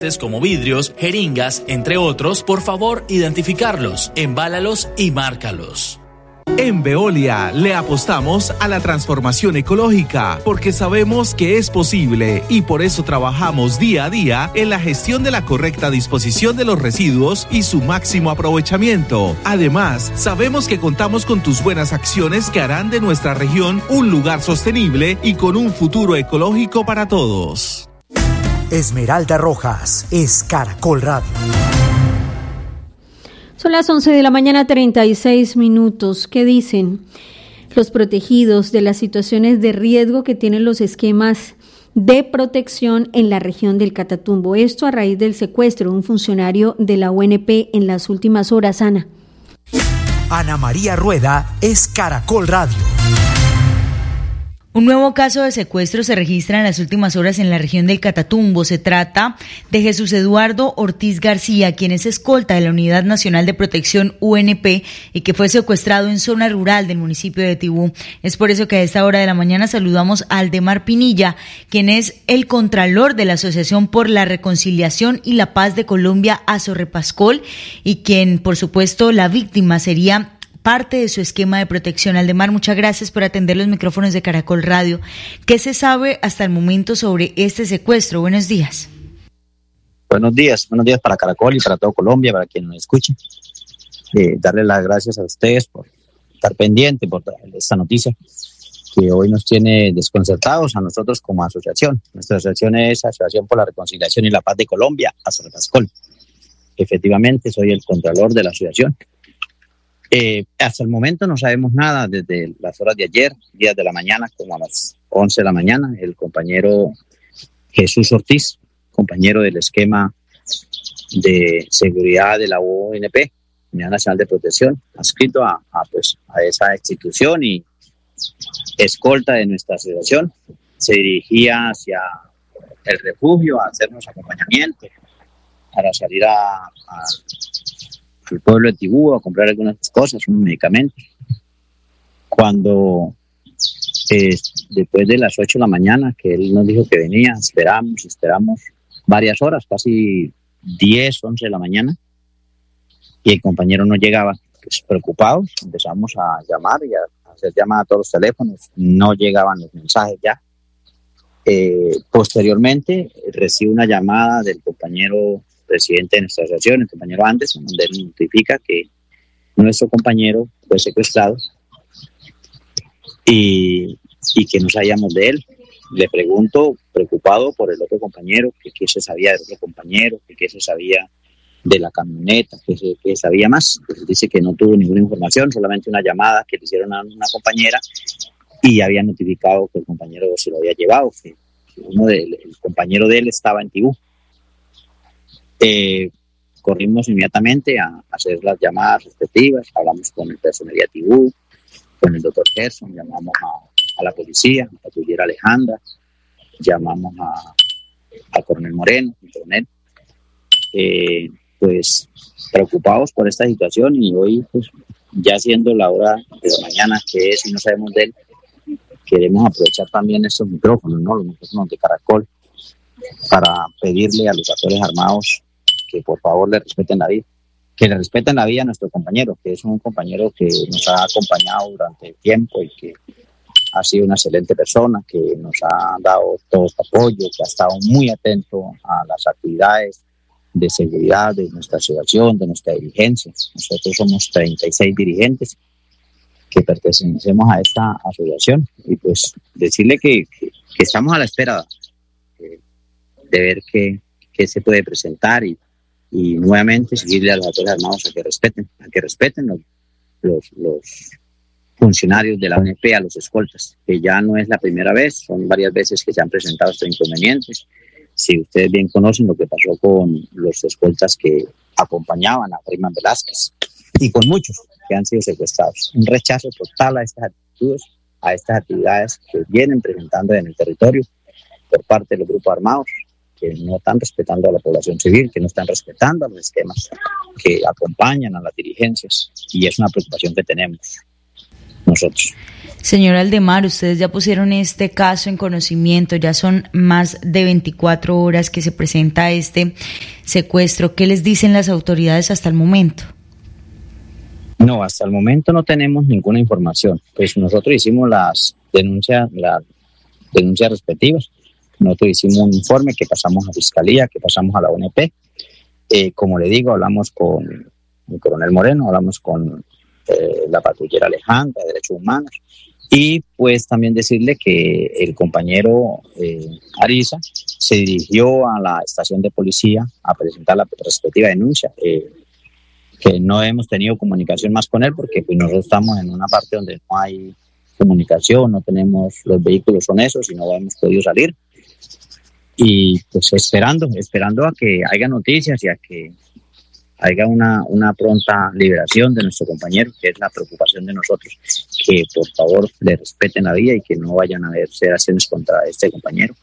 como vidrios, jeringas, entre otros, por favor, identificarlos, embálalos y márcalos. En Veolia le apostamos a la transformación ecológica porque sabemos que es posible y por eso trabajamos día a día en la gestión de la correcta disposición de los residuos y su máximo aprovechamiento. Además, sabemos que contamos con tus buenas acciones que harán de nuestra región un lugar sostenible y con un futuro ecológico para todos. Esmeralda Rojas es Caracol Radio. Son las 11 de la mañana, 36 minutos. ¿Qué dicen los protegidos de las situaciones de riesgo que tienen los esquemas de protección en la región del Catatumbo? Esto a raíz del secuestro de un funcionario de la UNP en las últimas horas, Ana. Ana María Rueda es Caracol Radio. Un nuevo caso de secuestro se registra en las últimas horas en la región del Catatumbo. Se trata de Jesús Eduardo Ortiz García, quien es escolta de la Unidad Nacional de Protección UNP y que fue secuestrado en zona rural del municipio de Tibú. Es por eso que a esta hora de la mañana saludamos a Aldemar Pinilla, quien es el contralor de la Asociación por la Reconciliación y la Paz de Colombia, Asorrepascol, y quien, por supuesto, la víctima sería parte de su esquema de protección. Aldemar, muchas gracias por atender los micrófonos de Caracol Radio. ¿Qué se sabe hasta el momento sobre este secuestro? Buenos días. Buenos días para Caracol y para todo Colombia, para quien nos escuche. Darle las gracias a ustedes por estar pendiente, por esta noticia que hoy nos tiene desconcertados a nosotros como asociación. Nuestra asociación es Asociación por la Reconciliación y la Paz de Colombia, Asorrepascol. Efectivamente, soy el contralor de la asociación. Hasta el momento no sabemos nada desde las horas de ayer, días de la mañana, como a las 11 de la mañana. El compañero Jesús Ortiz, compañero del esquema de seguridad de la UNP, Unidad Nacional de Protección, adscrito a esa institución y escolta de nuestra asociación, se dirigía hacia el refugio a hacernos acompañamiento para salir al pueblo de Tibú a comprar algunas cosas, unos medicamentos. Cuando después de las 8 de la mañana que él nos dijo que venía, esperamos varias horas, casi 10, 11 de la mañana, y el compañero no llegaba. Pues preocupados, empezamos a llamar y a hacer llamadas a todos los teléfonos, no llegaban los mensajes ya. Posteriormente recibo una llamada del compañero presidente de nuestra asociación, el compañero Anderson, donde él notifica que nuestro compañero fue secuestrado y que no sabíamos de él. Le pregunto, preocupado por el otro compañero, que qué se sabía del otro compañero, que qué se sabía de la camioneta, que sabía más. Pues dice que no tuvo ninguna información, solamente una llamada que le hicieron a una compañera y había notificado que el compañero se lo había llevado, que el compañero de él estaba en Tibú. Corrimos inmediatamente a hacer las llamadas respectivas, hablamos con el personal de Tibú, con el doctor Gerson, llamamos a la policía, a la patrullera Alejandra, llamamos a Coronel Moreno, el coronel, pues preocupados por esta situación, y hoy pues ya siendo la hora de la mañana que es y no sabemos de él, queremos aprovechar también estos micrófonos, ¿no? Los micrófonos de Caracol, para pedirle a los actores armados que por favor le respeten la vida, que le respeten la vida a nuestro compañero, que es un compañero que nos ha acompañado durante el tiempo y que ha sido una excelente persona, que nos ha dado todo su apoyo, que ha estado muy atento a las actividades de seguridad de nuestra asociación, de nuestra dirigencia. Nosotros somos 36 dirigentes que pertenecemos a esta asociación, y pues decirle que estamos a la espera de ver qué se puede presentar y nuevamente seguirle a los actores armados a que respeten los funcionarios de la UNP, a los escoltas, que ya no es la primera vez, son varias veces que se han presentado estos inconvenientes. Si ustedes bien conocen lo que pasó con los escoltas que acompañaban a Freeman Velázquez y con muchos que han sido secuestrados. Un rechazo total a estas actitudes, a estas actividades que vienen presentando en el territorio por parte de los grupos armados, que no están respetando a la población civil, que no están respetando a los esquemas que acompañan a las dirigencias, y es una preocupación que tenemos nosotros. Señor Aldemar, ustedes ya pusieron este caso en conocimiento, ya son más de 24 horas que se presenta este secuestro. ¿Qué les dicen las autoridades hasta el momento? No, hasta el momento no tenemos ninguna información. Pues nosotros hicimos las denuncias respectivas. Nosotros hicimos un informe que pasamos a Fiscalía, que pasamos a la ONP. Como le digo, hablamos con el coronel Moreno, hablamos con la patrullera Alejandra de Derechos Humanos. Y pues también decirle que el compañero Ariza se dirigió a la estación de policía a presentar la respectiva denuncia, que no hemos tenido comunicación más con él porque pues, nosotros estamos en una parte donde no hay comunicación, no tenemos, los vehículos son esos y no hemos podido salir. Y pues esperando a que haya noticias y a que haya una pronta liberación de nuestro compañero, que es la preocupación de nosotros, que por favor le respeten la vida y que no vayan a hacer acciones contra este compañero.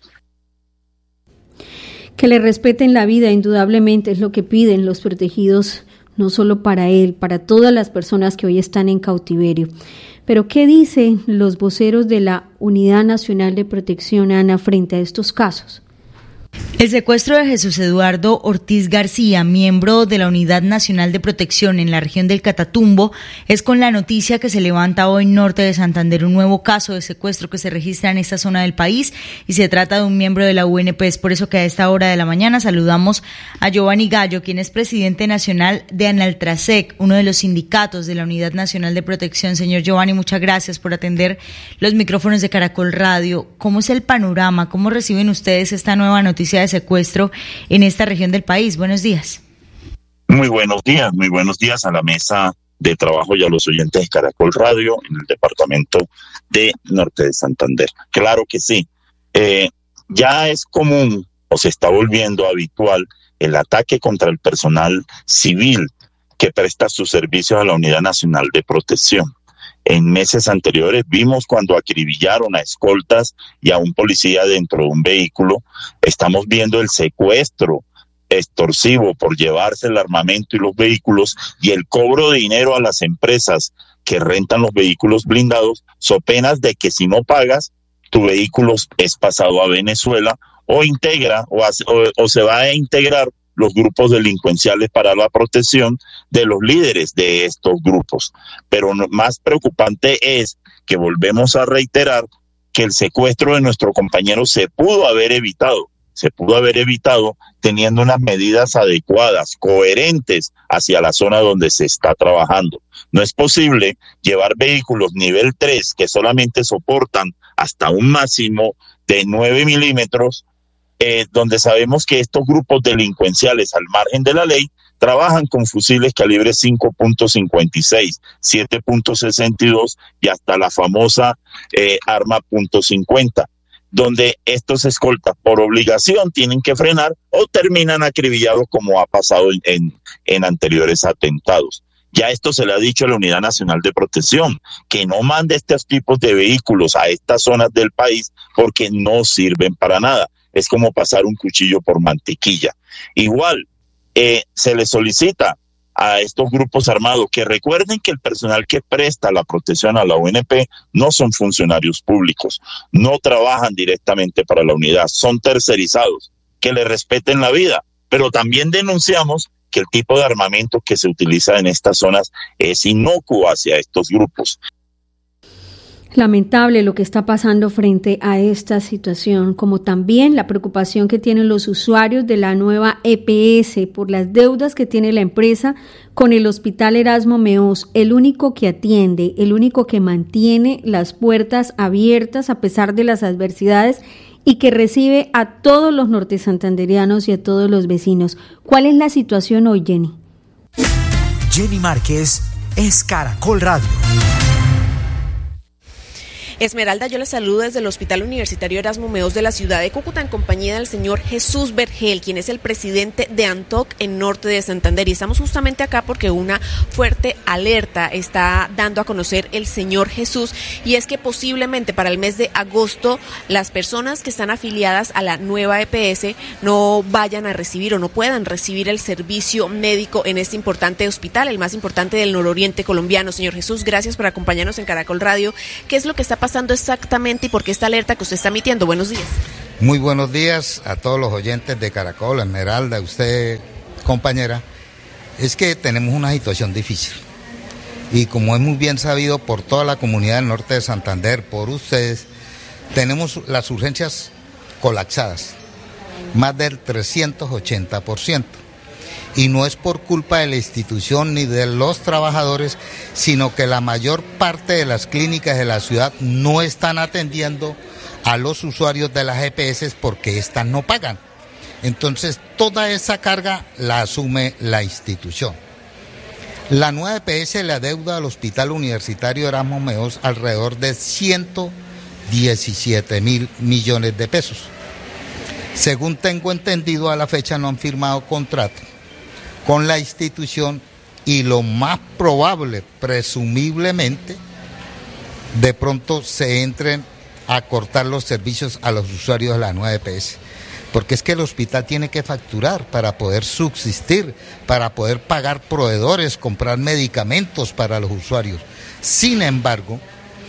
Que le respeten la vida, indudablemente, es lo que piden los protegidos, no solo para él, para todas las personas que hoy están en cautiverio. Pero, ¿qué dicen los voceros de la Unidad Nacional de Protección, Ana, frente a estos casos? El secuestro de Jesús Eduardo Ortiz García, miembro de la Unidad Nacional de Protección en la región del Catatumbo, es con la noticia que se levanta hoy norte de Santander un nuevo caso de secuestro que se registra en esta zona del país y se trata de un miembro de la UNP. Es por eso que a esta hora de la mañana saludamos a Giovanni Gallo, quien es presidente nacional de Analtrasec, uno de los sindicatos de la Unidad Nacional de Protección. Señor Giovanni, muchas gracias por atender los micrófonos de Caracol Radio. ¿Cómo es el panorama? ¿Cómo reciben ustedes esta nueva noticia de secuestro en esta región del país? Buenos días. Muy buenos días a la mesa de trabajo y a los oyentes de Caracol Radio en el departamento de Norte de Santander. Claro que sí, ya es común o se está volviendo habitual el ataque contra el personal civil que presta sus servicios a la Unidad Nacional de Protección. En meses anteriores vimos cuando acribillaron a escoltas y a un policía dentro de un vehículo. Estamos viendo el secuestro extorsivo por llevarse el armamento y los vehículos y el cobro de dinero a las empresas que rentan los vehículos blindados, so penas de que si no pagas, tu vehículo es pasado a Venezuela o se va a integrar los grupos delincuenciales para la protección de los líderes de estos grupos. Pero más preocupante es que volvemos a reiterar que el secuestro de nuestro compañero se pudo haber evitado teniendo unas medidas adecuadas, coherentes hacia la zona donde se está trabajando. No es posible llevar vehículos nivel 3 que solamente soportan hasta un máximo de 9 milímetros, donde sabemos que estos grupos delincuenciales al margen de la ley trabajan con fusiles calibre 5.56, 7.62 y hasta la famosa arma .50, donde estos escoltas por obligación tienen que frenar o terminan acribillados como ha pasado en anteriores atentados. Ya esto se le ha dicho a la Unidad Nacional de Protección, que no mande estos tipos de vehículos a estas zonas del país porque no sirven para nada. Es como pasar un cuchillo por mantequilla. Igual, se le solicita a estos grupos armados que recuerden que el personal que presta la protección a la UNP no son funcionarios públicos, no trabajan directamente para la unidad, son tercerizados, que le respeten la vida. Pero también denunciamos que el tipo de armamento que se utiliza en estas zonas es inocuo hacia estos grupos. Lamentable lo que está pasando frente a esta situación, como también la preocupación que tienen los usuarios de la nueva EPS por las deudas que tiene la empresa con el Hospital Erasmo Meós, el único que atiende, el único que mantiene las puertas abiertas a pesar de las adversidades y que recibe a todos los nortesantanderianos y a todos los vecinos. ¿Cuál es la situación hoy, Jenny? Jenny Márquez es Caracol Radio. Esmeralda, yo les saludo desde el Hospital Universitario Erasmo Meos de la ciudad de Cúcuta en compañía del señor Jesús Vergel, quien es el presidente de ANTOC en Norte de Santander. Y estamos justamente acá porque una fuerte alerta está dando a conocer el señor Jesús, y es que posiblemente para el mes de agosto las personas que están afiliadas a la nueva EPS no vayan a recibir o no puedan recibir el servicio médico en este importante hospital, el más importante del nororiente colombiano. Señor Jesús, gracias por acompañarnos en Caracol Radio. ¿Qué es lo que está pasando exactamente y por qué esta alerta que usted está emitiendo? Buenos días. Muy buenos días a todos los oyentes de Caracol, Esmeralda, usted, compañera. Es que tenemos una situación difícil y como es muy bien sabido por toda la comunidad del norte de Santander, por ustedes, tenemos las urgencias colapsadas, más del 380%. Y no es por culpa de la institución ni de los trabajadores, sino que la mayor parte de las clínicas de la ciudad no están atendiendo a los usuarios de las EPS porque estas no pagan. Entonces, toda esa carga la asume la institución. La nueva EPS le adeuda al Hospital Universitario Erasmo Meos alrededor de 117.000 millones de pesos. Según tengo entendido, a la fecha no han firmado contrato con la institución y lo más probable, presumiblemente, de pronto se entren a cortar los servicios a los usuarios de la nueva EPS. Porque es que el hospital tiene que facturar para poder subsistir, para poder pagar proveedores, comprar medicamentos para los usuarios. Sin embargo,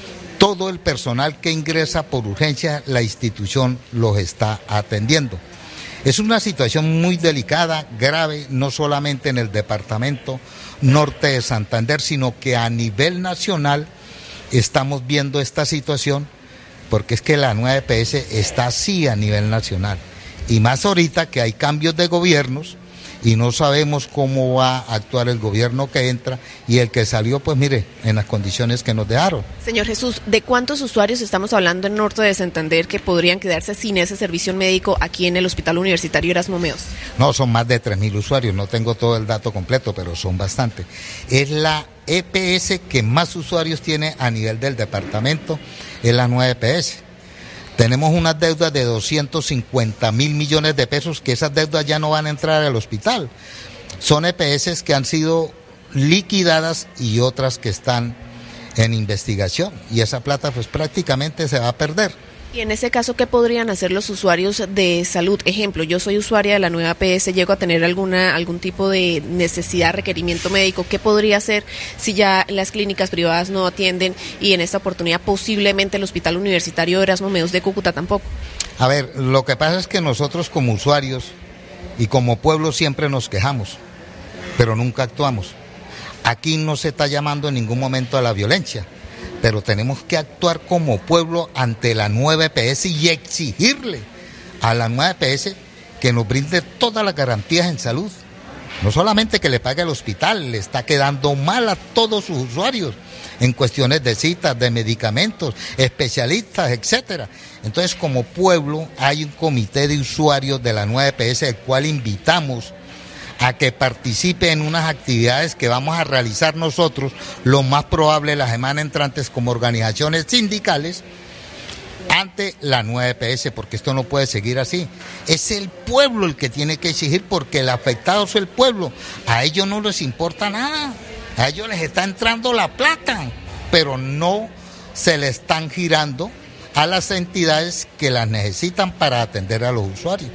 todo el personal que ingresa por urgencia, la institución los está atendiendo. Es una situación muy delicada, grave, no solamente en el departamento norte de Santander, sino que a nivel nacional estamos viendo esta situación, porque es que la nueva EPS está así a nivel nacional. Y más ahorita que hay cambios de gobiernos y no sabemos cómo va a actuar el gobierno que entra y el que salió, pues mire, en las condiciones que nos dejaron. Señor Jesús, ¿de cuántos usuarios estamos hablando en Norte de Santander que podrían quedarse sin ese servicio médico aquí en el Hospital Universitario Erasmo Meos? No, son más de 3.000 usuarios, no tengo todo el dato completo, pero son bastante. Es la EPS que más usuarios tiene a nivel del departamento, es la nueva EPS. Tenemos unas deudas de 250.000 millones de pesos, que esas deudas ya no van a entrar al hospital. Son EPS que han sido liquidadas y otras que están en investigación. Y esa plata pues prácticamente se va a perder. Y en ese caso, ¿qué podrían hacer los usuarios de salud? Ejemplo, yo soy usuaria de la nueva EPS, llego a tener algún tipo de necesidad, requerimiento médico. ¿Qué podría hacer si ya las clínicas privadas no atienden y en esta oportunidad posiblemente el Hospital Universitario Erasmo Meos de Cúcuta tampoco? A ver, lo que pasa es que nosotros como usuarios y como pueblo siempre nos quejamos, pero nunca actuamos. Aquí no se está llamando en ningún momento a la violencia, pero tenemos que actuar como pueblo ante la nueva EPS y exigirle a la nueva EPS que nos brinde todas las garantías en salud. No solamente que le pague al hospital, le está quedando mal a todos sus usuarios en cuestiones de citas, de medicamentos, especialistas, etcétera. Entonces, como pueblo, hay un comité de usuarios de la nueva EPS, el cual invitamos a que participe en unas actividades que vamos a realizar nosotros, lo más probable la semana entrante, como organizaciones sindicales, ante la nueva EPS, porque esto no puede seguir así. Es el pueblo el que tiene que exigir, porque el afectado es el pueblo. A ellos no les importa nada, a ellos les está entrando la plata, pero no se le están girando a las entidades que las necesitan para atender a los usuarios.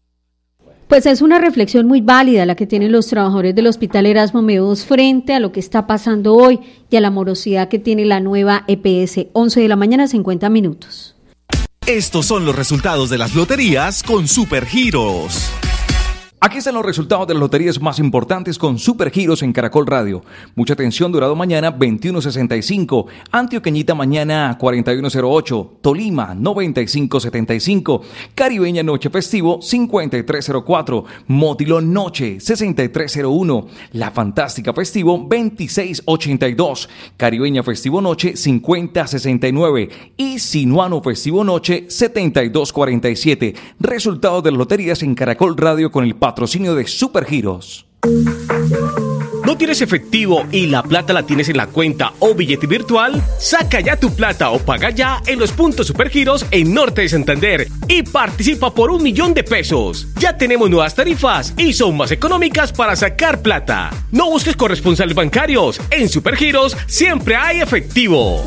Pues es una reflexión muy válida la que tienen los trabajadores del Hospital Erasmo Meos frente a lo que está pasando hoy y a la morosidad que tiene la nueva EPS. 11 de la mañana, 50 minutos. Estos son los resultados de las loterías con Supergiros. Aquí están los resultados de las loterías más importantes con Supergiros en Caracol Radio. Mucha atención, Dorado mañana 21.65, Antioqueñita mañana 41.08, Tolima 95.75, Caribeña Noche Festivo 53.04, Motilón Noche 63.01, La Fantástica Festivo 26.82, Caribeña Festivo Noche 50.69 y Sinuano Festivo Noche 72.47. Resultados de las loterías en Caracol Radio con el patrocinio de Supergiros. ¿No tienes efectivo y la plata la tienes en la cuenta o billete virtual? Saca ya tu plata o paga ya en los puntos Supergiros en Norte de Santander y participa por 1 millón de pesos. Ya tenemos nuevas tarifas y son más económicas para sacar plata. No busques corresponsales bancarios. En Supergiros siempre hay efectivo.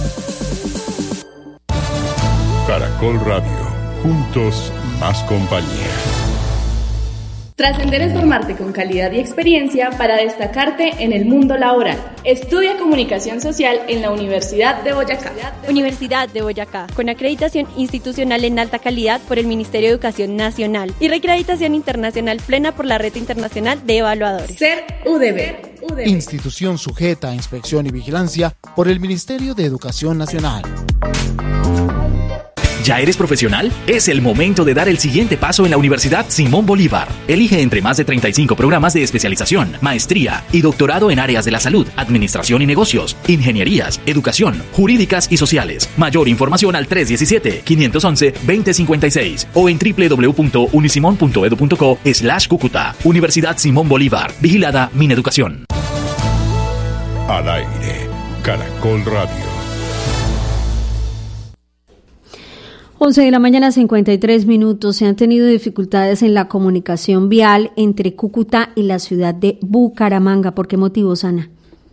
Caracol Radio. Juntos, más compañía. Trascender es formarte con calidad y experiencia para destacarte en el mundo laboral. Estudia Comunicación Social en la Universidad de Boyacá. Universidad de Boyacá, con acreditación institucional en alta calidad por el Ministerio de Educación Nacional y reacreditación internacional plena por la Red Internacional de Evaluadores. Ser UDB. Institución sujeta a inspección y vigilancia por el Ministerio de Educación Nacional. ¿Ya eres profesional? Es el momento de dar el siguiente paso en la Universidad Simón Bolívar. Elige entre más de 35 programas de especialización, maestría y doctorado en áreas de la salud, administración y negocios, ingenierías, educación, jurídicas y sociales. Mayor información al 317-511-2056 o en www.unisimon.edu.co/Cúcuta. Universidad Simón Bolívar. Vigilada Mineducación. Al aire, Caracol Radio. 11 de la mañana, 53 minutos. Se han tenido dificultades en la comunicación vial entre Cúcuta y la ciudad de Bucaramanga. ¿Por qué motivos, Ana?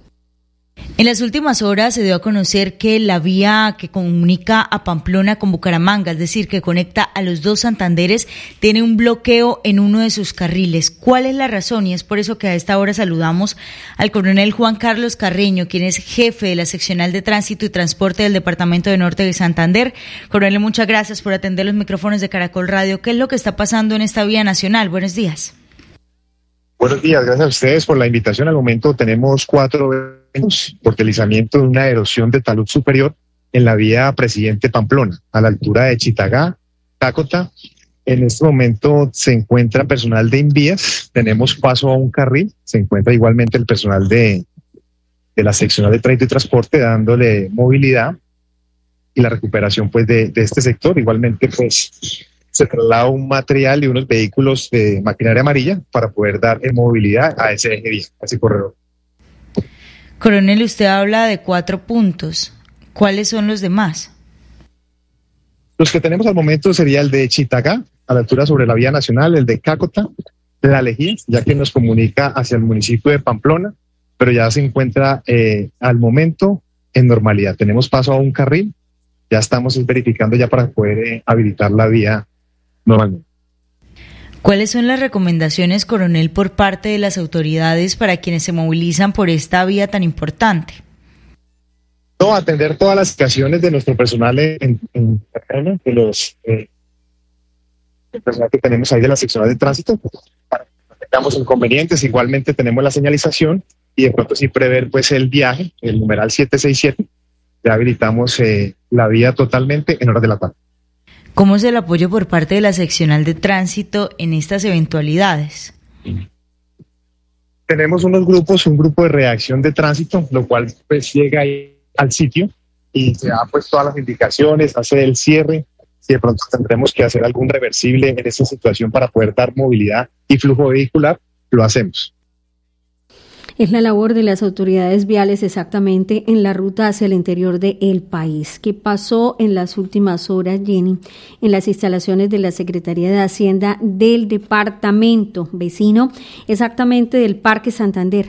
En las últimas horas se dio a conocer que la vía que comunica a Pamplona con Bucaramanga, es decir, que conecta a los dos Santanderes, tiene un bloqueo en uno de sus carriles. ¿Cuál es la razón? Y es por eso que a esta hora saludamos al coronel Juan Carlos Carreño, quien es jefe de la seccional de tránsito y transporte del departamento de Norte de Santander. Coronel, muchas gracias por atender los micrófonos de Caracol Radio. ¿Qué es lo que está pasando en esta vía nacional? Buenos días. Buenos días, gracias a ustedes por la invitación. Al momento tenemos 4 eventos por deslizamiento de una erosión de talud superior en la vía Presidente Pamplona, a la altura de Chitagá, Cácota. En este momento se encuentra personal de Invías, tenemos paso a un carril, se encuentra igualmente el personal de la seccional de tránsito y transporte dándole movilidad y la recuperación pues de este sector. Igualmente pues se traslada un material y unos vehículos de maquinaria amarilla para poder dar movilidad a ese eje vía, a ese corredor. Coronel, usted habla de 4 puntos. ¿Cuáles son los demás? Los que tenemos al momento sería el de Chitagá, a la altura sobre la vía nacional, el de Cácota, La Lejía, ya que nos comunica hacia el municipio de Pamplona, pero ya se encuentra al momento en normalidad. Tenemos paso a un carril, ya estamos verificando ya para poder habilitar la vía normalmente. ¿Cuáles son las recomendaciones, coronel, por parte de las autoridades para quienes se movilizan por esta vía tan importante? No, atender todas las situaciones de nuestro personal de los el personal que tenemos ahí de la seccional de tránsito para que no tengamos inconvenientes. Igualmente tenemos la señalización y de pronto sí prever pues el viaje, el numeral 767, ya habilitamos la vía totalmente en horas de la tarde. ¿Cómo es el apoyo por parte de la seccional de tránsito en estas eventualidades? Tenemos unos grupos, un grupo de reacción de tránsito, lo cual pues llega ahí al sitio y se da pues todas las indicaciones, hace el cierre. Si de pronto tendremos que hacer algún reversible en esta situación para poder dar movilidad y flujo vehicular, lo hacemos. Es la labor de las autoridades viales exactamente en la ruta hacia el interior del país. ¿Qué pasó en las últimas horas, Jenny, en las instalaciones de la Secretaría de Hacienda del departamento vecino, exactamente del Parque Santander?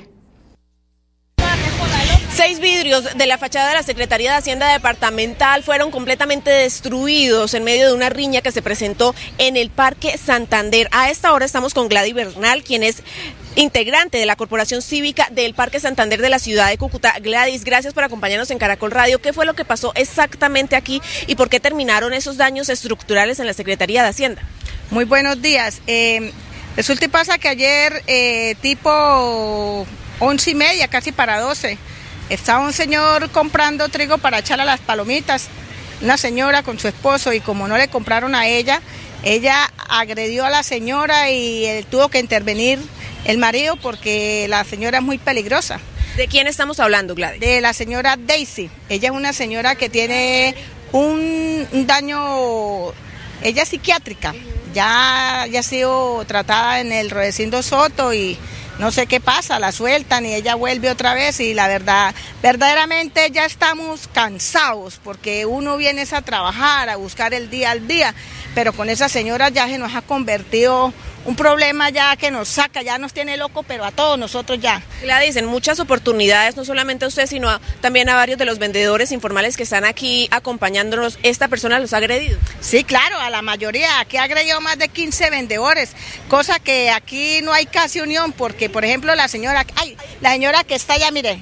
6 vidrios de la fachada de la Secretaría de Hacienda Departamental fueron completamente destruidos en medio de una riña que se presentó en el Parque Santander. A esta hora estamos con Gladys Bernal, quien es integrante de la Corporación Cívica del Parque Santander de la ciudad de Cúcuta. Gladys, gracias por acompañarnos en Caracol Radio. ¿Qué fue lo que pasó exactamente aquí y por qué terminaron esos daños estructurales en la Secretaría de Hacienda? Muy buenos días. Resulta y pasa que ayer, tipo 11:30, casi para 12, estaba un señor comprando trigo para echarle a las palomitas, una señora con su esposo, y como no le compraron a ella agredió a la señora y tuvo que intervenir el marido porque la señora es muy peligrosa. ¿De quién estamos hablando, Gladys? De la señora Daisy. Ella es una señora que tiene un daño, ella es psiquiátrica, ya ha sido tratada en el Rodecindo Soto y no sé qué pasa, la sueltan y ella vuelve otra vez y la verdad, verdaderamente ya estamos cansados porque uno viene a trabajar, a buscar el día al día, pero con esa señora ya se nos ha convertido un problema ya que nos saca, ya nos tiene loco, pero a todos nosotros ya. Gladys, en muchas oportunidades, no solamente a usted, sino también a varios de los vendedores informales que están aquí acompañándonos, ¿esta persona los ha agredido? Sí, claro, a la mayoría, aquí ha agredido más de 15 vendedores, cosa que aquí no hay casi unión, porque por ejemplo la señora que está allá, mire,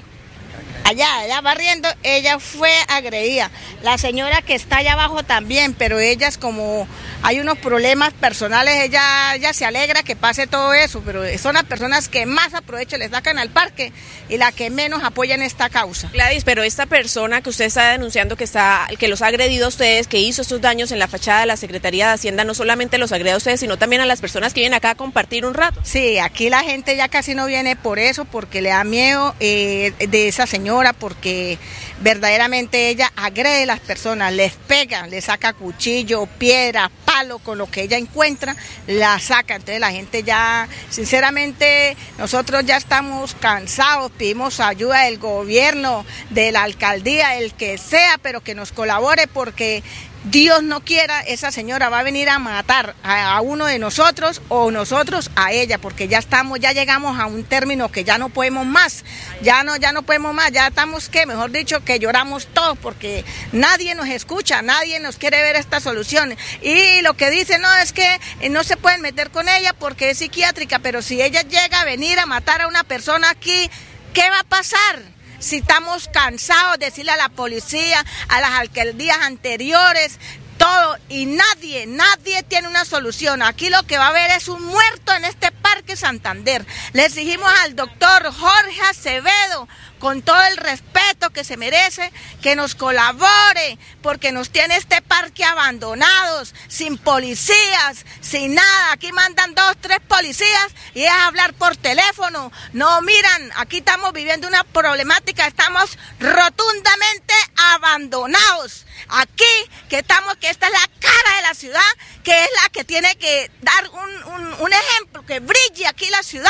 allá barriendo, ella fue agredida. La señora que está allá abajo también, pero ellas como hay unos problemas personales, ella se alegra que pase todo eso, pero son las personas que más aprovechan, les sacan al parque y la que menos apoyan esta causa. Gladys, pero esta persona que usted está denunciando que los ha agredido a ustedes, que hizo estos daños en la fachada de la Secretaría de Hacienda, no solamente los agrede a ustedes, sino también a las personas que vienen acá a compartir un rato. Sí, aquí la gente ya casi no viene por eso, porque le da miedo de esa señora, porque verdaderamente ella agrede a las personas, les pega, les saca cuchillo, piedra, palo, con lo que ella encuentra, la saca. Entonces la gente ya, sinceramente, nosotros ya estamos cansados, pedimos ayuda del gobierno, de la alcaldía, el que sea, pero que nos colabore, porque Dios no quiera, esa señora va a venir a matar a uno de nosotros o nosotros a ella, porque ya llegamos a un término que ya no podemos más, ya no podemos más, ya estamos mejor dicho, que lloramos todos, porque nadie nos escucha, nadie nos quiere ver esta solución. Y lo que dicen, no, es que no se pueden meter con ella porque es psiquiátrica, pero si ella llega a venir a matar a una persona aquí, ¿qué va a pasar? Si estamos cansados de decirle a la policía, a las alcaldías anteriores, todo, y nadie tiene una solución. Aquí lo que va a haber es un muerto en este Parque Santander. Le exigimos al doctor Jorge Acevedo, con todo el respeto que se merece, que nos colabore, porque nos tiene este parque abandonados, sin policías, sin nada. Aquí mandan 2, 3 policías y es hablar por teléfono. No miran, aquí estamos viviendo una problemática, estamos rotundamente abandonados. Aquí, que esta es la cara de la ciudad, que es la que tiene que dar un ejemplo, que brille aquí la ciudad.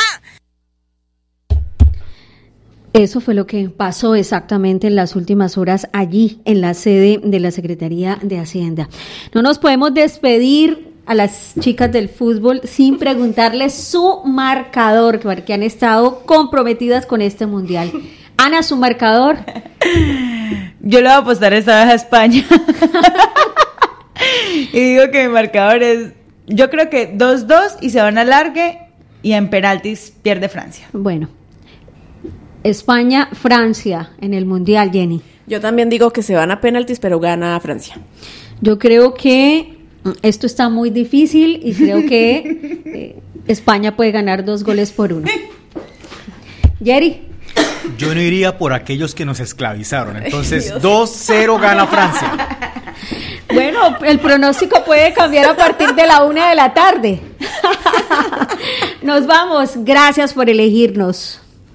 Eso fue lo que pasó exactamente en las últimas horas allí en la sede de la Secretaría de Hacienda. No nos podemos despedir a las chicas del fútbol sin preguntarles su marcador, porque han estado comprometidas con este mundial. Ana, ¿su marcador? Yo le voy a apostar esta vez a España. Y digo que mi marcador es, yo creo que 2-2 y se van a alargue y en penaltis pierde Francia. Bueno. España, Francia en el Mundial, Jenny. Yo también digo que se van a penaltis, pero gana Francia. Yo creo que esto está muy difícil y creo que España puede ganar 2-1. Jerry. Yo no iría por aquellos que nos esclavizaron, entonces 2-0 gana Francia. Bueno, el pronóstico puede cambiar a partir de la 1 de la tarde. Nos vamos, gracias por elegirnos.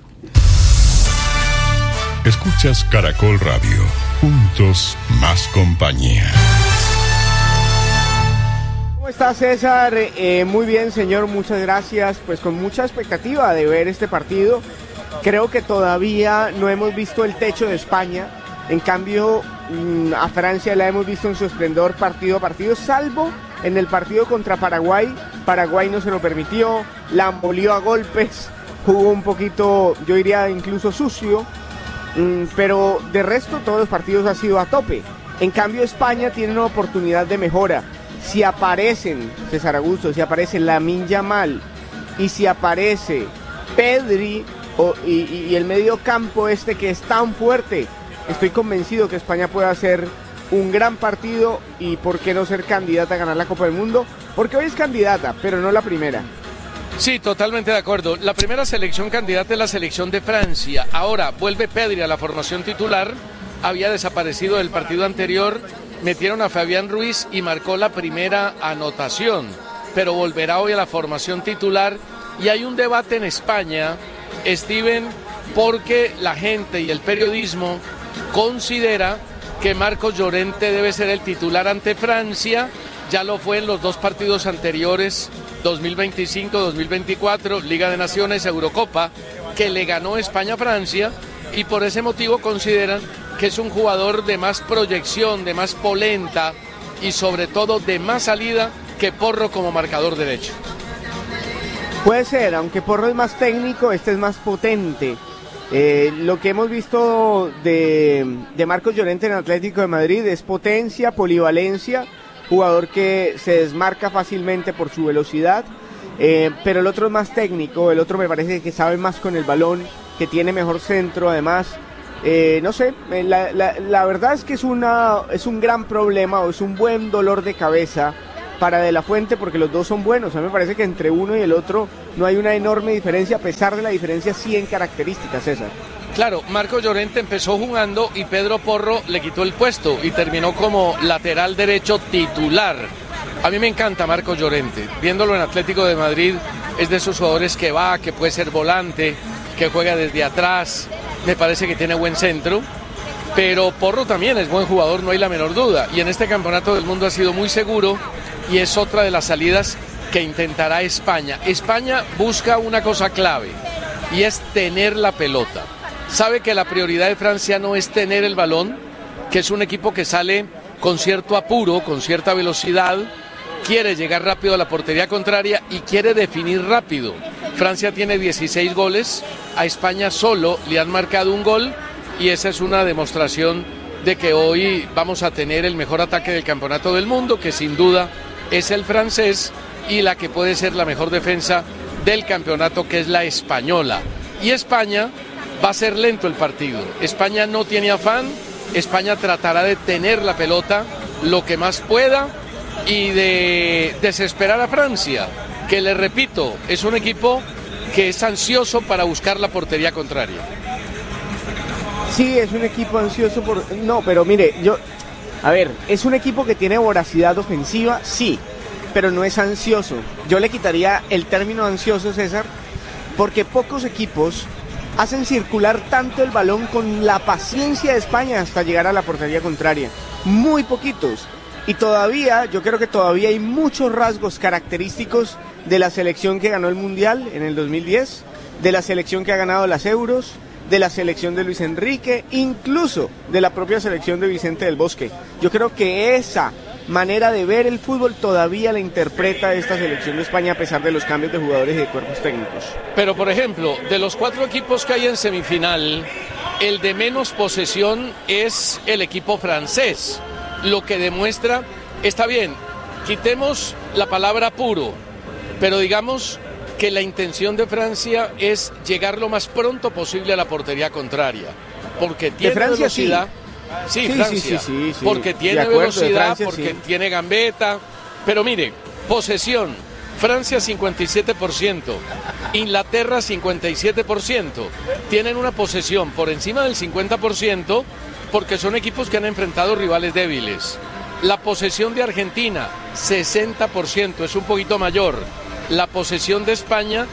Escuchas Caracol Radio, juntos más compañía. ¿Cómo está César? Muy bien, señor, muchas gracias. Pues con mucha expectativa de ver este partido. Creo que todavía no hemos visto el techo de España. En cambio, a Francia la hemos visto en su esplendor partido a partido, salvo en el partido contra Paraguay. Paraguay no se lo permitió, la embolió a golpes, jugó un poquito, yo diría incluso sucio. Pero de resto todos los partidos han sido a tope. En cambio España tiene una oportunidad de mejora. Si aparecen, César Augusto, si aparece Lamine Yamal y si aparece Pedri y el medio campo que es tan fuerte, estoy convencido que España puede hacer un gran partido y por qué no ser candidata a ganar la Copa del Mundo, porque hoy es candidata, pero no la primera. Sí, totalmente de acuerdo. La primera selección candidata es la selección de Francia. Ahora vuelve Pedri a la formación titular. Había desaparecido del partido anterior. Metieron a Fabián Ruiz y marcó la primera anotación. Pero volverá hoy a la formación titular. Y hay un debate en España, Steven, porque la gente y el periodismo considera que Marcos Llorente debe ser el titular ante Francia. Ya lo fue en los 2 partidos anteriores 2025, 2024, Liga de Naciones, Eurocopa, que le ganó España a Francia, y por ese motivo consideran que es un jugador de más proyección, de más polenta y sobre todo de más salida que Porro como marcador derecho. Puede ser, aunque Porro es más técnico, este es más potente. Lo que hemos visto de Marcos Llorente en Atlético de Madrid es potencia, polivalencia, jugador que se desmarca fácilmente por su velocidad, pero el otro es más técnico, el otro me parece que sabe más con el balón, que tiene mejor centro, además, no sé, la verdad es que es un gran problema o es un buen dolor de cabeza para De la Fuente, porque los dos son buenos. A mí me parece que entre uno y el otro no hay una enorme diferencia, a pesar de la diferencia sí en características, César. Claro, Marcos Llorente empezó jugando y Pedro Porro le quitó el puesto y terminó como lateral derecho titular. A mí me encanta Marcos Llorente, viéndolo en Atlético de Madrid, es de esos jugadores que va, que puede ser volante, que juega desde atrás, me parece que tiene buen centro, pero Porro también es buen jugador, no hay la menor duda, y en este campeonato del mundo ha sido muy seguro, y es otra de las salidas que intentará España. España busca una cosa clave, y es tener la pelota. Sabe que la prioridad de Francia no es tener el balón, que es un equipo que sale con cierto apuro, con cierta velocidad, quiere llegar rápido a la portería contraria y quiere definir rápido. Francia tiene 16 goles, a España solo le han marcado un gol, y esa es una demostración de que hoy vamos a tener el mejor ataque del campeonato del mundo, que sin duda es el francés, y la que puede ser la mejor defensa del campeonato, que es la española. Y España va a ser lento el partido. España no tiene afán, España tratará de tener la pelota lo que más pueda y de desesperar a Francia, que le repito, es un equipo que es ansioso para buscar la portería contraria. Sí, es un equipo ansioso por... No, pero mire, es un equipo que tiene voracidad ofensiva, sí, pero no es ansioso. Yo le quitaría el término ansioso, César, porque pocos equipos hacen circular tanto el balón con la paciencia de España hasta llegar a la portería contraria. Muy poquitos. Y todavía, yo creo que todavía hay muchos rasgos característicos de la selección que ganó el Mundial en el 2010, de la selección que ha ganado las Euros, de la selección de Luis Enrique, incluso de la propia selección de Vicente del Bosque. Yo creo que esa manera de ver el fútbol todavía la interpreta esta selección de España, a pesar de los cambios de jugadores y de cuerpos técnicos. Pero, por ejemplo, de los 4 equipos que hay en semifinal, el de menos posesión es el equipo francés, lo que demuestra, está bien, quitemos la palabra puro, pero digamos que la intención de Francia es llegar lo más pronto posible a la portería contraria, porque tiene velocidad. Sí, Francia, sí. Porque tiene velocidad, Francia, porque tiene gambeta. Pero mire, posesión, Francia 57%, Inglaterra 57%. Tienen una posesión por encima del 50% porque son equipos que han enfrentado rivales débiles. La posesión de Argentina, 60%, es un poquito mayor. La posesión de España,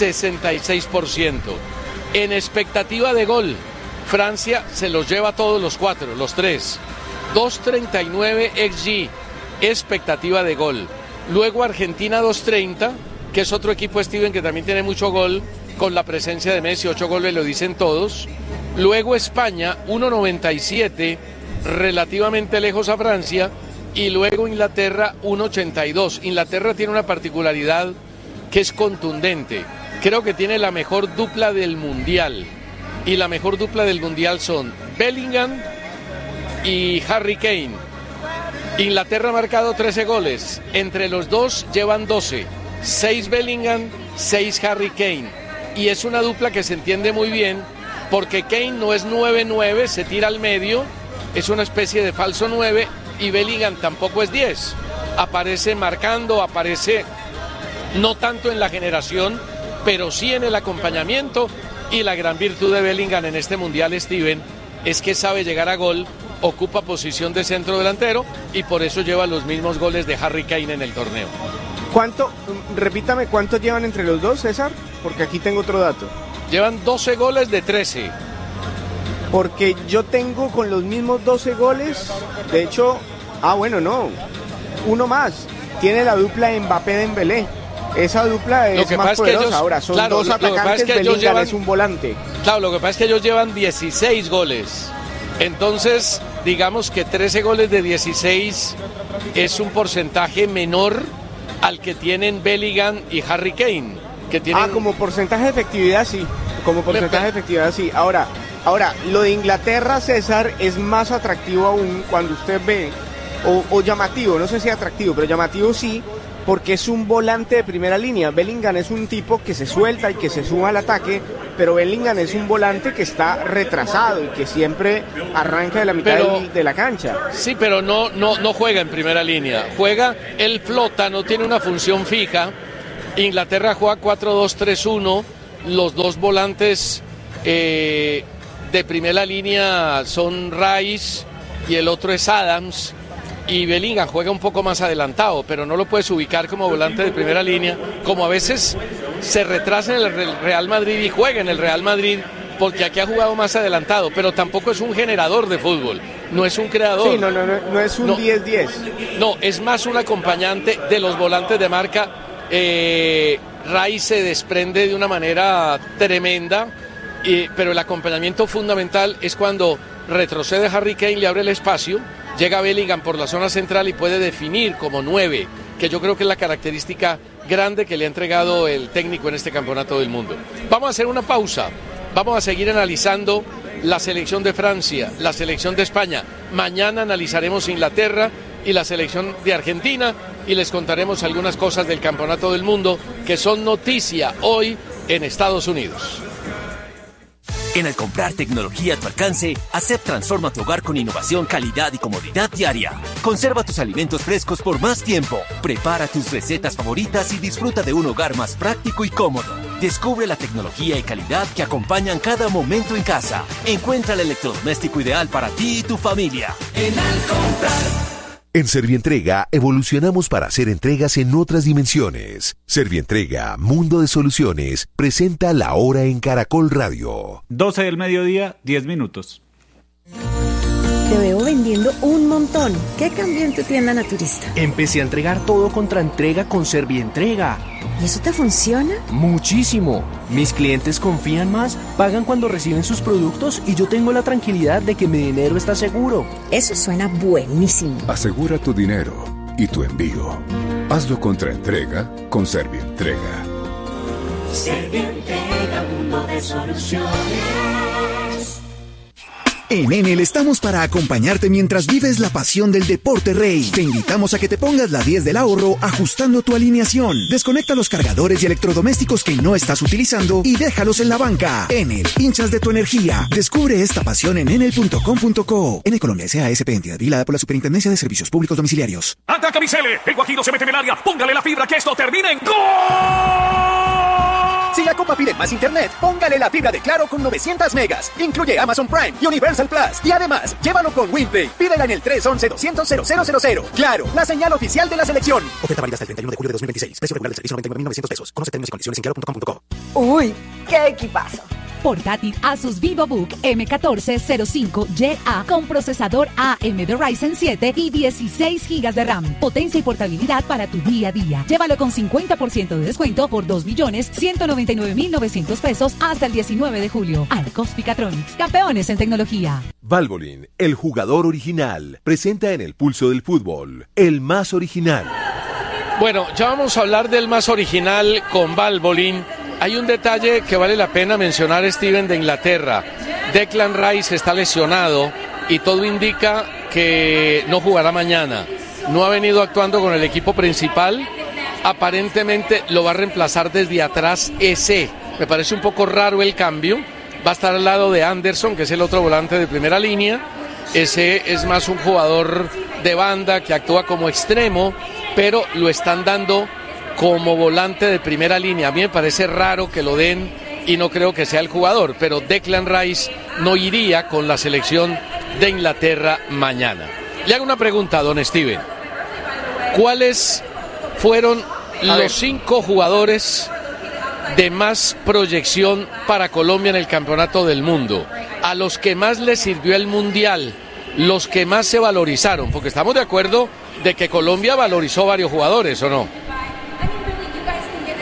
66%. En expectativa de gol, Francia se los lleva a todos los 4, los 3. 2.39 XG, expectativa de gol. Luego Argentina 2.30, que es otro equipo, Steven, que también tiene mucho gol, con la presencia de Messi, 8 goles, lo dicen todos. Luego España 1.97, relativamente lejos a Francia. Y luego Inglaterra 1.82. Inglaterra tiene una particularidad que es contundente. Creo que tiene la mejor dupla del Mundial. Y la mejor dupla del Mundial son Bellingham y Harry Kane. Inglaterra ha marcado 13 goles. Entre los dos llevan 12. 6 Bellingham, 6 Harry Kane. Y es una dupla que se entiende muy bien porque Kane no es 9-9, se tira al medio. Es una especie de falso 9 y Bellingham tampoco es 10. Aparece marcando, aparece no tanto en la generación, pero sí en el acompañamiento. Y la gran virtud de Bellingham en este Mundial, Steven, es que sabe llegar a gol, ocupa posición de centro delantero y por eso lleva los mismos goles de Harry Kane en el torneo. Repítame, ¿cuántos llevan entre los dos, César? Porque aquí tengo otro dato. Llevan 12 goles de 13. Porque yo tengo con los mismos 12 goles, de hecho, uno más. Tiene la dupla Mbappé-Dembélé. Esa dupla es más poderosa. Ahora, son dos atacantes, Bellingham es un volante. Claro, lo que pasa es que ellos llevan 16 goles. Entonces, digamos que 13 goles de 16 es un porcentaje menor al que tienen Bellingham y Harry Kane. Que tienen... como porcentaje de efectividad, sí. Como porcentaje de efectividad, sí. Ahora, lo de Inglaterra, César, es más atractivo aún cuando usted ve, o llamativo, no sé si atractivo, pero llamativo sí, porque es un volante de primera línea. Bellingham es un tipo que se suelta y que se suma al ataque, pero Bellingham es un volante que está retrasado y que siempre arranca de la mitad de la cancha. Sí, pero no juega en primera línea. Él flota, no tiene una función fija. Inglaterra juega 4-2-3-1. Los dos volantes de primera línea son Rice y el otro es Adams. Y Bellingham juega un poco más adelantado, pero no lo puedes ubicar como volante de primera línea, como a veces se retrasa en el Real Madrid y juega en el Real Madrid, porque aquí ha jugado más adelantado, pero tampoco es un generador de fútbol, no es un creador. Sí, no es un 10-10. No, es más un acompañante de los volantes de marca. Rice se desprende de una manera tremenda, pero el acompañamiento fundamental es cuando retrocede Harry Kane, le abre el espacio, llega Bellingham por la zona central y puede definir como 9, que yo creo que es la característica grande que le ha entregado el técnico en este campeonato del mundo. Vamos a hacer una pausa, vamos a seguir analizando la selección de Francia, la selección de España. Mañana analizaremos Inglaterra y la selección de Argentina y les contaremos algunas cosas del campeonato del mundo que son noticia hoy en Estados Unidos. En el comprar tecnología a tu alcance, ASEP transforma tu hogar con innovación, calidad y comodidad diaria. Conserva tus alimentos frescos por más tiempo. Prepara tus recetas favoritas y disfruta de un hogar más práctico y cómodo. Descubre la tecnología y calidad que acompañan cada momento en casa. Encuentra el electrodoméstico ideal para ti y tu familia. En Al Comprar. En Servientrega evolucionamos para hacer entregas en otras dimensiones. Servientrega, Mundo de Soluciones, presenta La Hora en Caracol Radio. 12 del mediodía, 10 minutos. Te veo vendiendo un montón. ¿Qué cambió en tu tienda naturista? Empecé a entregar todo contra entrega con Servientrega. ¿Y eso te funciona? Muchísimo. Mis clientes confían más, pagan cuando reciben sus productos y yo tengo la tranquilidad de que mi dinero está seguro. Eso suena buenísimo. Asegura tu dinero y tu envío. Hazlo contra entrega con Servientrega. Servientrega, Mundo de Soluciones. En Enel estamos para acompañarte mientras vives la pasión del deporte rey. Te invitamos a que te pongas la 10 del ahorro ajustando tu alineación. Desconecta los cargadores y electrodomésticos que no estás utilizando y déjalos en la banca. Enel, hinchas de tu energía. Descubre esta pasión en enel.com.co. Enel Colombia S.A.S.P. entidad vigilada por la Superintendencia de Servicios Públicos Domiciliarios. ¡Ataca Micele! El Guajiro se mete en el área. Póngale la fibra que esto termina en ¡gol! Si la Copa pide más internet, póngale la fibra de Claro con 900 megas. Incluye Amazon Prime y Universal Plus. Y además, llévalo con WinPlay. Pídela en el 311-200-0000. Claro, la señal oficial de la selección. Oferta válida hasta el 31 de julio de 2026. Precio regular del servicio $99,900. Conoce términos y condiciones en claro.com.co. ¡Uy! ¡Qué equipazo! Portátil Asus VivoBook M1405YA con procesador AMD Ryzen 7 y 16 GB de RAM. Potencia y portabilidad para tu día a día. Llévalo con 50% de descuento por $2.199.900 hasta el 19 de julio. Arcos Picatronics, campeones en tecnología. Valvoline, el jugador original, presenta en el pulso del fútbol, el más original. Bueno, ya vamos a hablar del más original con Valvoline. Hay un detalle que vale la pena mencionar, Steven, de Inglaterra. Declan Rice está lesionado y todo indica que no jugará mañana. No ha venido actuando con el equipo principal. Aparentemente lo va a reemplazar desde atrás Eze. Me parece un poco raro el cambio. Va a estar al lado de Anderson, que es el otro volante de primera línea. Eze es más un jugador de banda que actúa como extremo, pero lo están dando como volante de primera línea. A mí me parece raro que lo den y no creo que sea el jugador, pero Declan Rice no iría con la selección de Inglaterra mañana. Le hago una pregunta a don Steven. ¿Cuáles fueron los 5 jugadores de más proyección para Colombia en el Campeonato del Mundo? A los que más les sirvió el Mundial, los que más se valorizaron, porque estamos de acuerdo de que Colombia valorizó varios jugadores, ¿o no?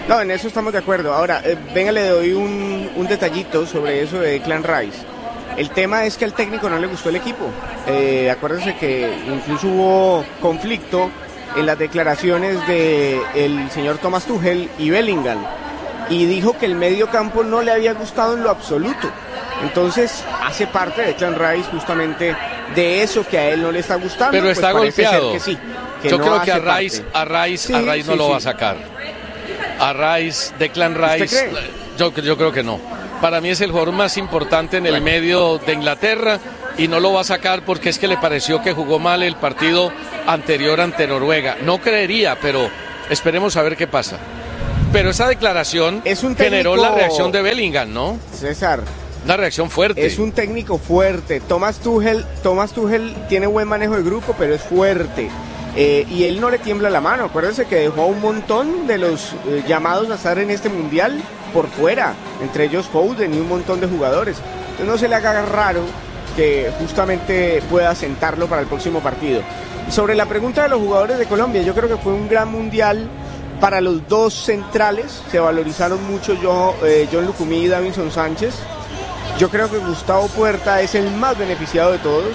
No, en eso estamos de acuerdo. Ahora, venga, le doy un detallito sobre eso de Declan Rice. El tema es que al técnico no le gustó el equipo. Acuérdense que incluso hubo conflicto en las declaraciones del señor Thomas Tuchel y Bellingham. Y dijo que el medio campo no le había gustado en lo absoluto. Entonces, hace parte de Declan Rice justamente de eso que a él no le está gustando. Pero está golpeado. Que sí, que yo no creo que a Rice no lo va a sacar. A Rice, Declan Rice, yo creo que no. Para mí es el jugador más importante en el medio de Inglaterra y no lo va a sacar porque es que le pareció que jugó mal el partido anterior ante Noruega. No creería, pero esperemos a ver qué pasa. Pero esa declaración generó la reacción de Bellingham, ¿no? César. Una reacción fuerte. Es un técnico fuerte. Thomas Tuchel tiene buen manejo de grupo, pero es fuerte. Y él no le tiembla la mano. Acuérdense que dejó a un montón de los llamados a estar en este mundial por fuera, entre ellos Foden y un montón de jugadores. Entonces no se le haga raro que justamente pueda sentarlo para el próximo partido. Y sobre la pregunta de los jugadores de Colombia, yo creo que fue un gran mundial para los dos centrales. Se valorizaron mucho John Lucumí y Davinson Sánchez. Yo creo que Gustavo Puerta es el más beneficiado de todos.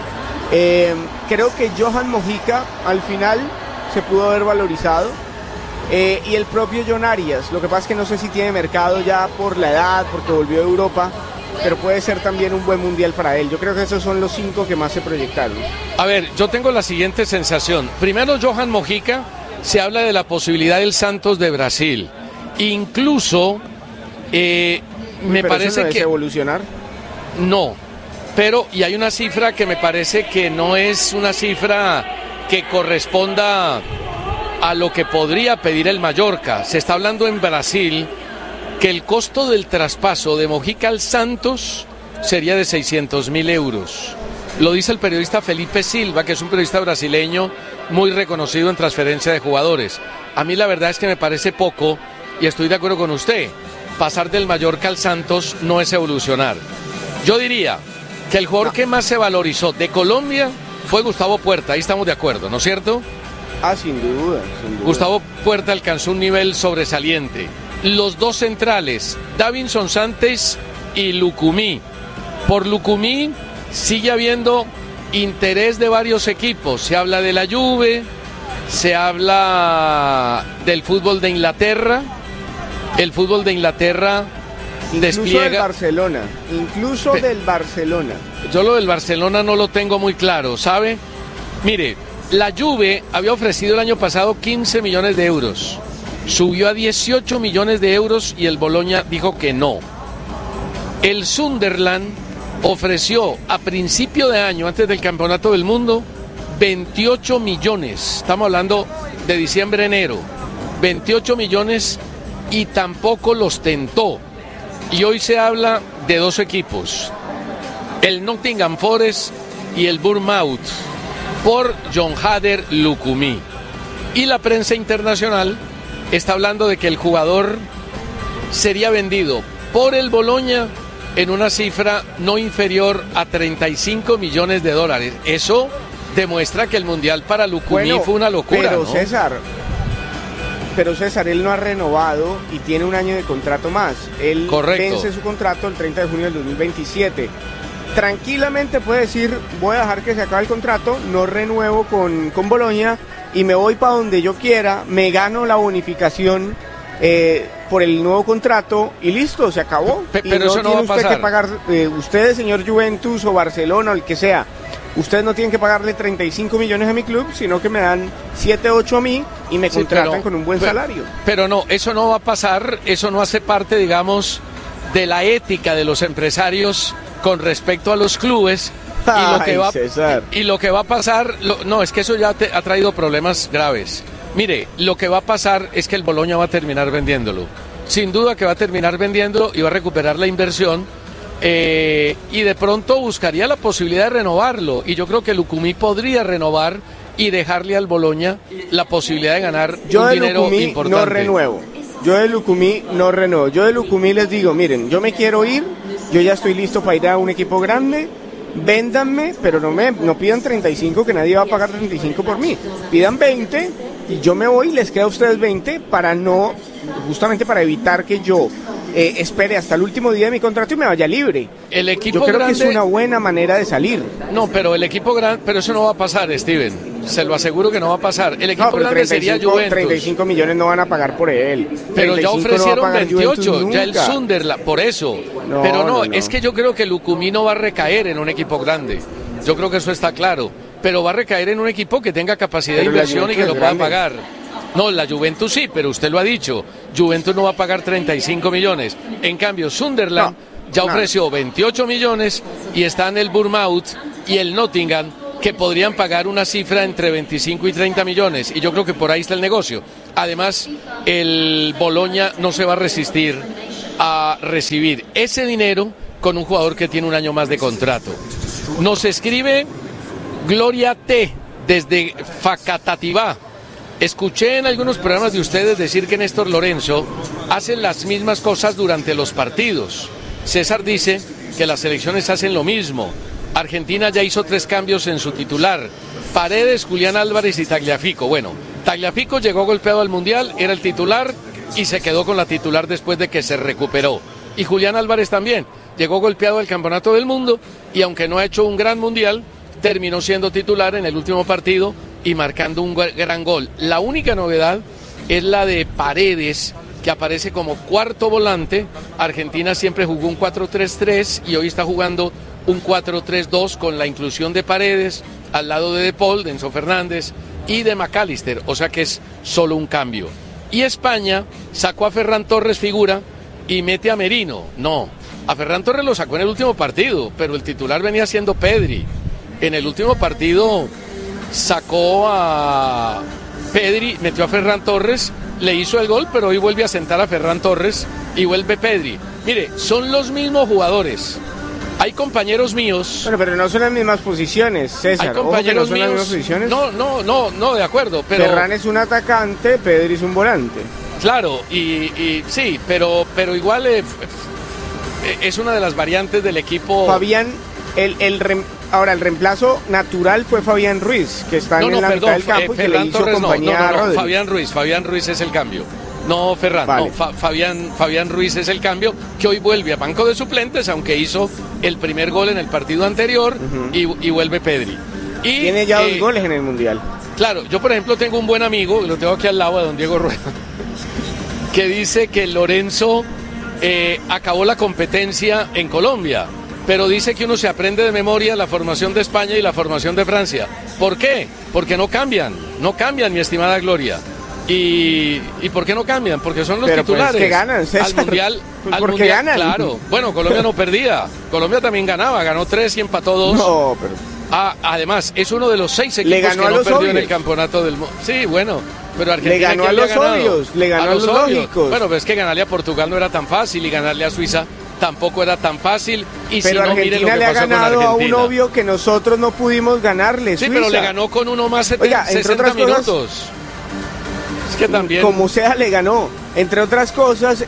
Creo que Johan Mojica al final se pudo haber valorizado. Y el propio John Arias, lo que pasa es que no sé si tiene mercado ya por la edad, porque volvió de Europa, pero puede ser también un buen mundial para él. Yo creo que esos son los 5 que más se proyectaron. A ver, yo tengo la siguiente sensación. Primero, Johan Mojica, se habla de la posibilidad del Santos de Brasil. Incluso, me parece que... evolucionar? No, pero, y hay una cifra que me parece que no es una cifra que corresponda a lo que podría pedir el Mallorca. Se está hablando en Brasil que el costo del traspaso de Mojica al Santos sería de 600.000 euros. Lo dice el periodista Felipe Silva, que es un periodista brasileño muy reconocido en transferencia de jugadores. A mí la verdad es que me parece poco, y estoy de acuerdo con usted. Pasar del Mallorca al Santos no es evolucionar. Yo diría que el jugador que más se valorizó de Colombia fue Gustavo Puerta, ahí estamos de acuerdo, ¿no es cierto? Sin duda. Gustavo Puerta alcanzó un nivel sobresaliente. Los dos centrales, Davinson Sánchez y Lucumí. Por Lucumí sigue habiendo interés de varios equipos. Se habla de la Juve, se habla del fútbol de Inglaterra. El fútbol de Inglaterra despliega... Incluso del Barcelona. Yo lo del Barcelona no lo tengo muy claro, ¿sabe? Mire, la Juve había ofrecido el año pasado 15 millones de euros. Subió a 18 millones de euros y el Bologna dijo que no. El Sunderland ofreció a principio de año, antes del Campeonato del Mundo, 28 millones. Estamos hablando de diciembre-enero. 28 millones y tampoco los tentó. Y hoy se habla de dos equipos, el Nottingham Forest y el Bournemouth, por John Hader Lucumí. Y la prensa internacional está hablando de que el jugador sería vendido por el Bologna en una cifra no inferior a 35 millones de dólares. Eso demuestra que el Mundial para Lucumí fue una locura, pero, ¿no? Pero César, él no ha renovado y tiene un año de contrato más. Él vence su contrato el 30 de junio del 2027. Tranquilamente puede decir, voy a dejar que se acabe el contrato, no renuevo con Bologna y me voy para donde yo quiera, me gano la bonificación por el nuevo contrato y listo, se acabó. Pero y eso no va a pasar. Que pagar, ustedes, señor Juventus o Barcelona o el que sea, ustedes no tienen que pagarle 35 millones a mi club, sino que me dan 7, 8 a mí y me contratan con un buen salario. Pero no, eso no va a pasar, eso no hace parte, digamos, de la ética de los empresarios con respecto a los clubes. Y lo que va a pasar, no, es que eso ya ha traído problemas graves. Mire, lo que va a pasar es que el Bologna va a terminar vendiéndolo. Sin duda que va a terminar vendiéndolo y va a recuperar la inversión. Y de pronto buscaría la posibilidad de renovarlo, y yo creo que Lucumí podría renovar y dejarle al Bologna la posibilidad de ganar un dinero importante. No renuevo. Yo de Lucumí no renuevo. Yo de Lucumí les digo, miren, yo me quiero ir, yo ya estoy listo para ir a un equipo grande, véndanme, pero no pidan 35, que nadie va a pagar 35 por mí. Pidan 20 y yo me voy y les queda a ustedes 20 para no justamente para evitar que yo espere hasta el último día de mi contrato y me vaya libre. El equipo yo creo grande, que es una buena manera de salir. No, pero el equipo grande, pero eso no va a pasar, Steven. Se lo aseguro que no va a pasar. El equipo grande sería Juventus. 35 millones no van a pagar por él. Pero ya ofrecieron no 28, ya el Sunderland, por eso. No, pero no, no, es que yo creo que Lucumí no va a recaer en un equipo grande. Yo creo que eso está claro. Pero va a recaer en un equipo que tenga capacidad de inversión y que lo pueda pagar. No, la Juventus sí, pero usted lo ha dicho. Juventus no va a pagar 35 millones. En cambio, Sunderland ya ofreció 28 millones y están el Bournemouth y el Nottingham, que podrían pagar una cifra entre 25 y 30 millones. Y yo creo que por ahí está el negocio. Además, el Bologna no se va a resistir a recibir ese dinero con un jugador que tiene un año más de contrato. Nos escribe Gloria T. desde Facatativá. Escuché en algunos programas de ustedes decir que Néstor Lorenzo hace las mismas cosas durante los partidos. César dice que las selecciones hacen lo mismo. Argentina ya hizo 3 cambios en su titular: Paredes, Julián Álvarez y Tagliafico. Bueno, Tagliafico llegó golpeado al Mundial, era el titular y se quedó con la titular después de que se recuperó. Y Julián Álvarez también llegó golpeado al Campeonato del Mundo y aunque no ha hecho un gran Mundial, terminó siendo titular en el último partido y marcando un gran gol. La única novedad es la de Paredes, que aparece como cuarto volante. Argentina siempre jugó un 4-3-3 y hoy está jugando un 4-3-2 con la inclusión de Paredes al lado de Paul, de Enzo Fernández y de McAllister, o sea que es solo un cambio. Y España sacó a Ferran Torres figura y mete a Merino. No, a Ferran Torres lo sacó en el último partido, pero el titular venía siendo Pedri. En el último partido sacó a Pedri, metió a Ferran Torres, le hizo el gol, pero hoy vuelve a sentar a Ferran Torres y vuelve Pedri. Mire, son los mismos jugadores. Hay compañeros míos. Bueno, pero no son las mismas posiciones, César. Hay compañeros ¿no son míos. Las mismas posiciones? No, de acuerdo. Pero Ferran es un atacante, Pedri es un volante. Claro, y sí, pero igual es una de las variantes del equipo. Fabián, ahora el reemplazo natural fue Fabián Ruiz, que está en la mitad del campo y que le hizo Torres, compañía a Rodri. Fabián Ruiz es el cambio. No, Ferran, vale. No, Fabián Ruiz es el cambio, que hoy vuelve a banco de suplentes, aunque hizo el primer gol en el partido anterior, y vuelve Pedri. Y tiene ya 2 goles en el Mundial. Claro, yo por ejemplo tengo un buen amigo, lo tengo aquí al lado, a don Diego Rueda, que dice que Lorenzo acabó la competencia en Colombia, pero dice que uno se aprende de memoria la formación de España y la formación de Francia. ¿Por qué? Porque no cambian, mi estimada Gloria. ¿Y por qué no cambian? Porque son los titulares. Pues que ganan, César. Al Mundial, porque ganan. Claro. Bueno, Colombia no perdía. Colombia también ganaba, ganó 3 y empató 2. No, pero... además, es uno de los 6 equipos que no perdió obvios en el campeonato del mundo. Sí, bueno, pero Argentina le ganó a los obvios, le ganó a los lógicos. Bueno, pero es que ganarle a Portugal no era tan fácil y ganarle a Suiza tampoco era tan fácil. Y pero si no, Argentina le ha ganado a un obvio que nosotros no pudimos ganarle. Sí, Suiza. Pero le ganó con uno más 60 minutos. Es que también... Como sea, le ganó. Entre otras cosas,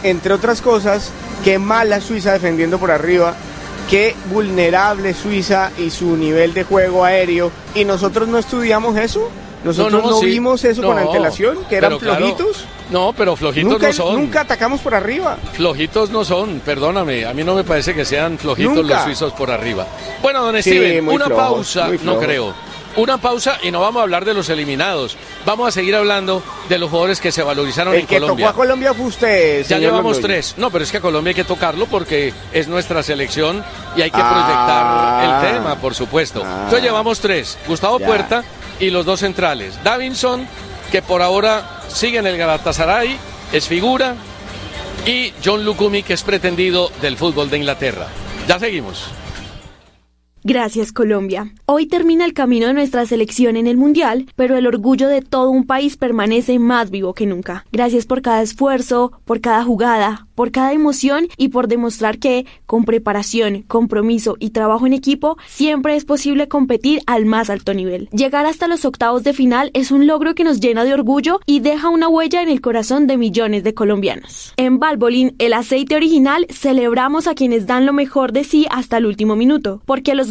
qué mala Suiza defendiendo por arriba, qué vulnerable Suiza y su nivel de juego aéreo. ¿Y nosotros no estudiamos eso? ¿Nosotros no vimos eso con antelación? ¿Que eran flojitos? Claro. No, pero flojitos no son. Nunca atacamos por arriba. Flojitos no son, perdóname. A mí no me parece que sean flojitos los suizos por arriba. Bueno, don Steven, una pausa, no creo. Una pausa y no vamos a hablar de los eliminados. Vamos a seguir hablando de los jugadores que se valorizaron en Colombia. El que tocó a Colombia fue usted, ya llevamos 3. No, pero es que a Colombia hay que tocarlo porque es nuestra selección y hay que proyectar el tema, por supuesto. Entonces llevamos 3. Gustavo Puerta y los 2 centrales. Davinson, que por ahora sigue en el Galatasaray, es figura. Y John Lucumí, que es pretendido del fútbol de Inglaterra. Ya seguimos. Gracias, Colombia. Hoy termina el camino de nuestra selección en el Mundial, pero el orgullo de todo un país permanece más vivo que nunca. Gracias por cada esfuerzo, por cada jugada, por cada emoción y por demostrar que, con preparación, compromiso y trabajo en equipo, siempre es posible competir al más alto nivel. Llegar hasta los octavos de final es un logro que nos llena de orgullo y deja una huella en el corazón de millones de colombianos. En Valvoline, el aceite original, celebramos a quienes dan lo mejor de sí hasta el último minuto, porque los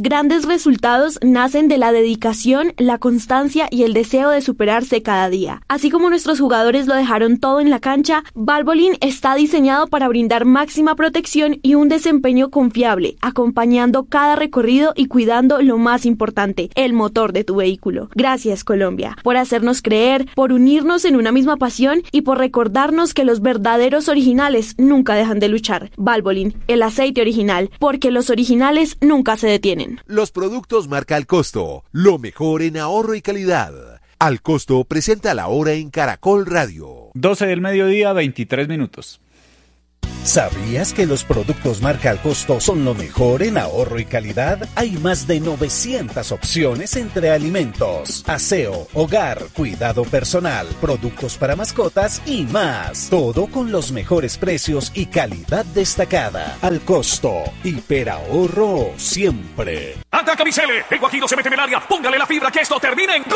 Los grandes resultados nacen de la dedicación, la constancia y el deseo de superarse cada día. Así como nuestros jugadores lo dejaron todo en la cancha, Valvoline está diseñado para brindar máxima protección y un desempeño confiable, acompañando cada recorrido y cuidando lo más importante, el motor de tu vehículo. Gracias, Colombia, por hacernos creer, por unirnos en una misma pasión y por recordarnos que los verdaderos originales nunca dejan de luchar. Valvoline, el aceite original, porque los originales nunca se detienen. Los productos marca Al Costo, lo mejor en ahorro y calidad. Al Costo presenta la hora en Caracol Radio. 12 del mediodía, 23 minutos. ¿Sabías que los productos marca Al Costo son lo mejor en ahorro y calidad? Hay más de 900 opciones entre alimentos, aseo, hogar, cuidado personal, productos para mascotas y más. Todo con los mejores precios y calidad destacada. Al Costo, hiperahorro siempre. ¡Ataca Micele! El Guajiro se mete en el área. Póngale la fibra que esto termine en ¡gol!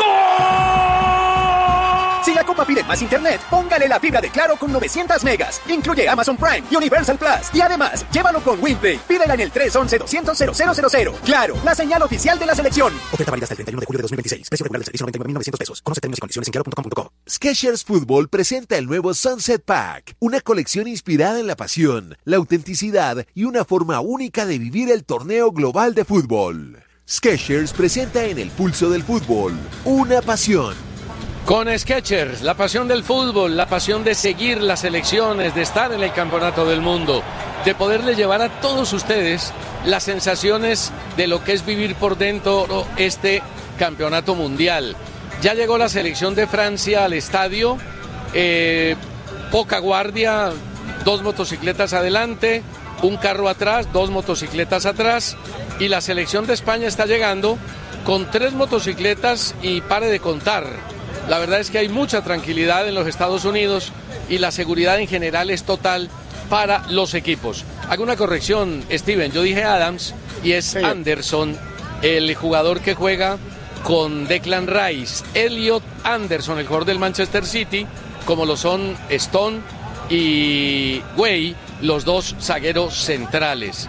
Si la Copa pide más internet, póngale la fibra de Claro con 900 megas. Incluye Amazon Prime y Universal Plus. Y además, llévalo con WinPlay. Pídela en el 311-200-0000. Claro, la señal oficial de la selección. Oferta válida hasta el 31 de julio de 2026. Precio regular del servicio $99,900. Conoce términos y condiciones en claro.com.co. Skechers Fútbol presenta el nuevo Sunset Pack, una colección inspirada en la pasión, la autenticidad y una forma única de vivir el torneo global de fútbol. Skechers presenta en el pulso del fútbol una pasión. Con Skechers, la pasión del fútbol, la pasión de seguir las selecciones, de estar en el campeonato del mundo, de poderle llevar a todos ustedes las sensaciones de lo que es vivir por dentro este campeonato mundial. Ya llegó la selección de Francia al estadio, poca guardia, 2 motocicletas adelante, un carro atrás, 2 motocicletas atrás, y la selección de España está llegando con 3 motocicletas y pare de contar. La verdad es que hay mucha tranquilidad en los Estados Unidos y la seguridad en general es total para los equipos. Hago una corrección, Steven, yo dije Adams y es Anderson, el jugador que juega con Declan Rice. Elliot Anderson, el jugador del Manchester City, como lo son Stone y Way, los 2 zagueros centrales.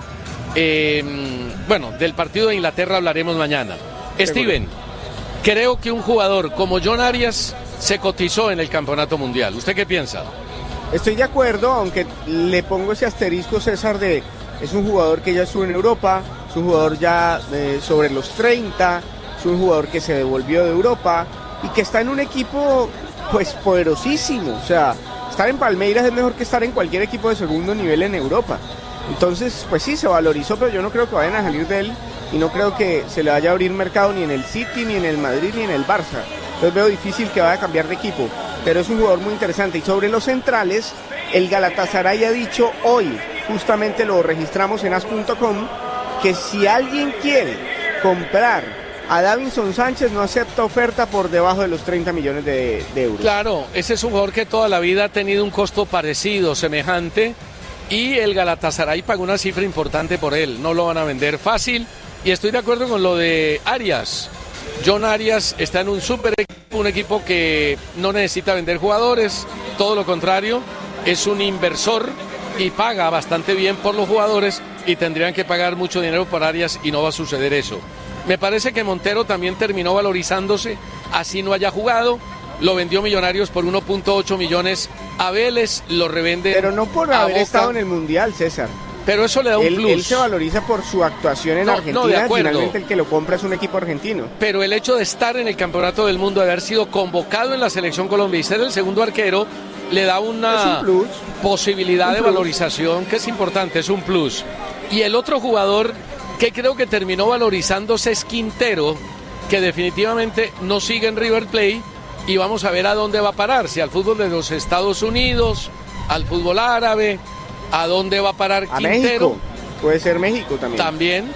Bueno, del partido de Inglaterra hablaremos mañana. Steven, creo que un jugador como John Arias se cotizó en el campeonato mundial. ¿Usted qué piensa? Estoy de acuerdo, aunque le pongo ese asterisco, César, de es un jugador que ya estuvo en Europa, es un jugador ya sobre los 30, es un jugador que se devolvió de Europa y que está en un equipo pues poderosísimo. O sea, estar en Palmeiras es mejor que estar en cualquier equipo de segundo nivel en Europa. Entonces, pues sí, se valorizó, pero yo no creo que vayan a salir de él y no creo que se le vaya a abrir mercado ni en el City, ni en el Madrid, ni en el Barça. Entonces veo difícil que vaya a cambiar de equipo, pero es un jugador muy interesante. Y sobre los centrales, el Galatasaray ha dicho hoy, justamente lo registramos en as.com, que si alguien quiere comprar a Davinson Sánchez no acepta oferta por debajo de los 30 millones de euros. Claro, ese es un jugador que toda la vida ha tenido un costo parecido, semejante, y el Galatasaray pagó una cifra importante por él. No lo van a vender fácil. Y estoy de acuerdo con lo de Arias. John Arias está en un super equipo, un equipo que no necesita vender jugadores, todo lo contrario, es un inversor y paga bastante bien por los jugadores y tendrían que pagar mucho dinero por Arias y no va a suceder eso. Me parece que Montero también terminó valorizándose, así no haya jugado, lo vendió Millonarios por 1.8 millones a Vélez, lo revende. Pero no por haber estado en el Mundial, César. Pero eso le da un plus. Él se valoriza por su actuación en Argentina. No, de acuerdo. Finalmente el que lo compra es un equipo argentino. Pero el hecho de estar en el Campeonato del Mundo, de haber sido convocado en la Selección Colombia y ser el segundo arquero, le da una posibilidad de valorización que es importante, es un plus. Y el otro jugador que creo que terminó valorizándose es Quintero, que definitivamente no sigue en River Plate y vamos a ver a dónde va a parar, si al fútbol de los Estados Unidos, al fútbol árabe. ¿A dónde va a parar Quintero? México. Puede ser México también.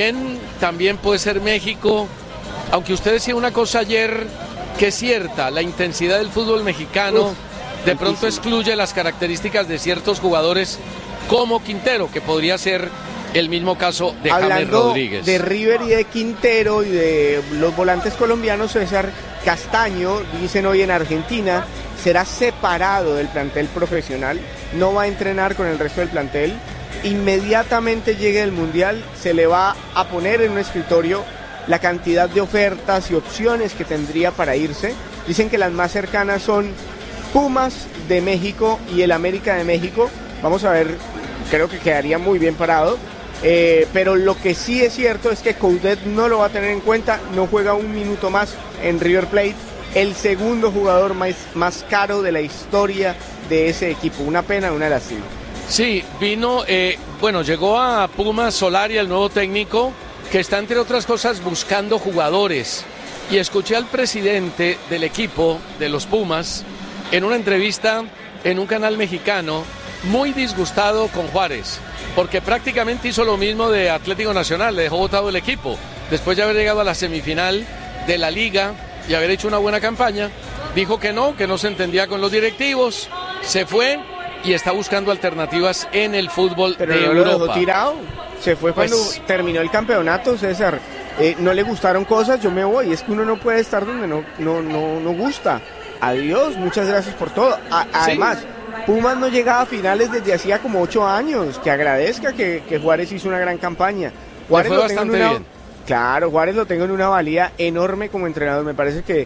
También puede ser México. Aunque usted decía una cosa ayer que es cierta, la intensidad del fútbol mexicano de pronto excluye las características de ciertos jugadores como Quintero, que podría ser el mismo caso de James Rodríguez. De River y de Quintero y de los volantes colombianos, César Castaño, dicen hoy en Argentina, será separado del plantel profesional, no va a entrenar con el resto del plantel inmediatamente llegue el Mundial, se le va a poner en un escritorio la cantidad de ofertas y opciones que tendría para irse. Dicen que las más cercanas son Pumas de México y el América de México. Vamos a ver, creo que quedaría muy bien parado. Pero lo que sí es cierto es que Coudet no lo va a tener en cuenta, no juega un minuto más en River Plate, el segundo jugador más caro de la historia de ese equipo. Una pena, una lástima. Sí, vino, llegó a Pumas Solari, el nuevo técnico, que está entre otras cosas buscando jugadores. Y escuché al presidente del equipo de los Pumas en una entrevista en un canal mexicano, muy disgustado con Juárez, porque prácticamente hizo lo mismo de Atlético Nacional, le dejó botado el equipo, después de haber llegado a la semifinal de la Liga y haber hecho una buena campaña. Dijo que no se entendía con los directivos, se fue y está buscando alternativas en el fútbol de Europa. Pero no lo dejó tirado, se fue cuando terminó el campeonato, César. No le gustaron cosas, yo me voy. Es que uno no puede estar donde no gusta. Adiós, muchas gracias por todo. Además, sí. Pumas no llegaba a finales desde hacía como 8 años. Que agradezca que Juárez hizo una gran campaña. Juárez fue bastante bien. Claro, Juárez lo tengo en una valía enorme como entrenador. Me parece que,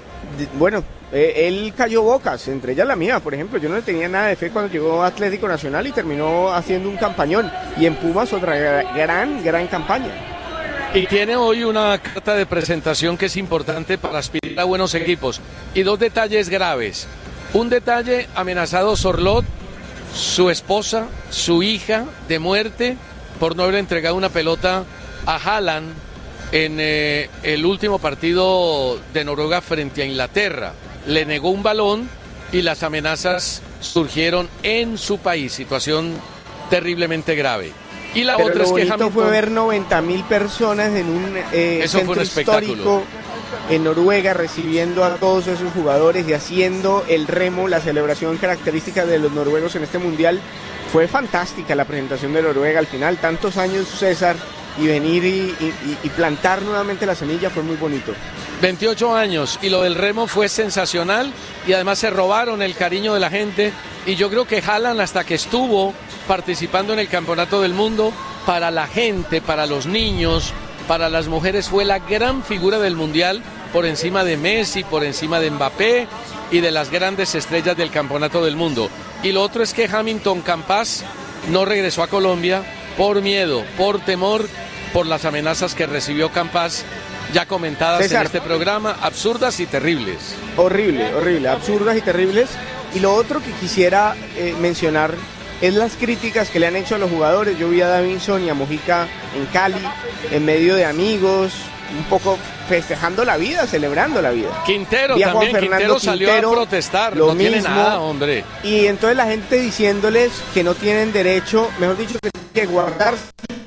él cayó bocas, entre ellas la mía, por ejemplo. Yo no le tenía nada de fe cuando llegó a Atlético Nacional y terminó haciendo un campañón. Y en Pumas otra gran campaña. Y tiene hoy una carta de presentación que es importante para aspirar a buenos equipos. Y 2 detalles graves. Un detalle, amenazado Sorlot, su esposa, su hija, de muerte por no haber entregado una pelota a Haaland en el último partido de Noruega frente a Inglaterra. Le negó un balón y las amenazas surgieron en su país. Situación terriblemente grave. Y la otra es que Hamilton fue ver 90.000 personas en un centro histórico en Noruega, recibiendo a todos esos jugadores y haciendo el remo, la celebración característica de los noruegos en este mundial. Fue fantástica la presentación de Noruega al final, tantos años, César, y venir y plantar nuevamente la semilla fue muy bonito. 28 años y lo del remo fue sensacional y además se robaron el cariño de la gente, y yo creo que Haaland, hasta que estuvo participando en el Campeonato del Mundo, para la gente, para los niños, para las mujeres, fue la gran figura del Mundial, por encima de Messi, por encima de Mbappé y de las grandes estrellas del Campeonato del Mundo. Y lo otro es que Hamilton Campas no regresó a Colombia por miedo, por temor, por las amenazas que recibió Campas, ya comentadas, César, en este programa, absurdas y terribles. Horrible, absurdas y terribles. Y lo otro que quisiera mencionar es las críticas que le han hecho a los jugadores. Yo vi a Davinson y a Mojica en Cali, en medio de amigos, un poco festejando la vida, celebrando la vida. Quintero también, Quintero salió a protestar, no tiene nada, hombre. Y entonces la gente diciéndoles que no tienen derecho, mejor dicho, que tienen que guardarse,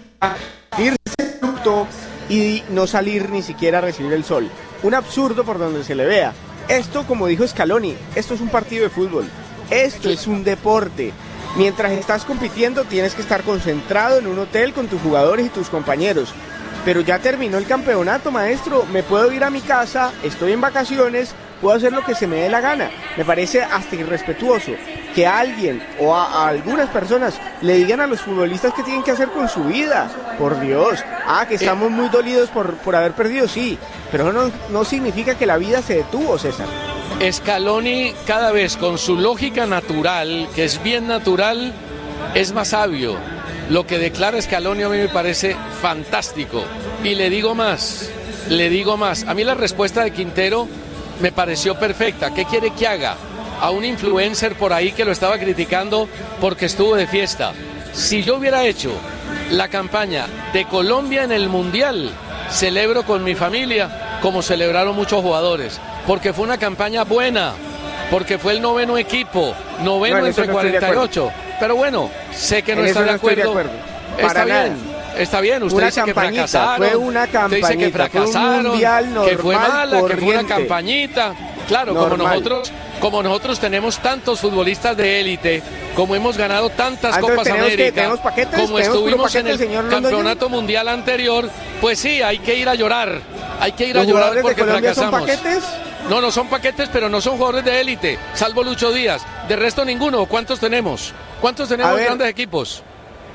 irse luto y no salir ni siquiera a recibir el sol. Un absurdo por donde se le vea. Esto, como dijo Scaloni, esto es un partido de fútbol, esto es un deporte. Mientras estás compitiendo tienes que estar concentrado en un hotel con tus jugadores y tus compañeros. Pero ya terminó el campeonato, maestro, me puedo ir a mi casa, estoy en vacaciones, puedo hacer lo que se me dé la gana. Me parece hasta irrespetuoso que alguien o a algunas personas le digan a los futbolistas qué tienen que hacer con su vida. Por Dios, que estamos muy dolidos por haber perdido, sí, pero no significa que la vida se detuvo, César. Scaloni, cada vez con su lógica natural, que es bien natural, es más sabio. Lo que declara Scaloni a mí me parece fantástico. Y le digo más. A mí la respuesta de Quintero me pareció perfecta. ¿Qué quiere que haga? A un influencer por ahí que lo estaba criticando porque estuvo de fiesta. Si yo hubiera hecho la campaña de Colombia en el Mundial, celebro con mi familia como celebraron muchos jugadores. Porque fue una campaña buena, porque fue el 9º equipo, noveno entre 48. Pero bueno, sé que no está de acuerdo. Está bien, usted dice que fracasaron, fue una campañita, usted dice que fracasaron, normal, que fue mala, corriente. Que fue una campañita. Claro, como nosotros tenemos tantos futbolistas de élite, como hemos ganado tantas Copas América, como estuvimos en el campeonato mundial anterior, pues sí, hay que ir a llorar. Hay que ir a llorar porque fracasamos. ¿Son paquetes? No son paquetes, pero no son jugadores de élite, salvo Lucho Díaz. De resto ninguno. ¿Cuántos tenemos? ¿Cuántos tenemos grandes equipos?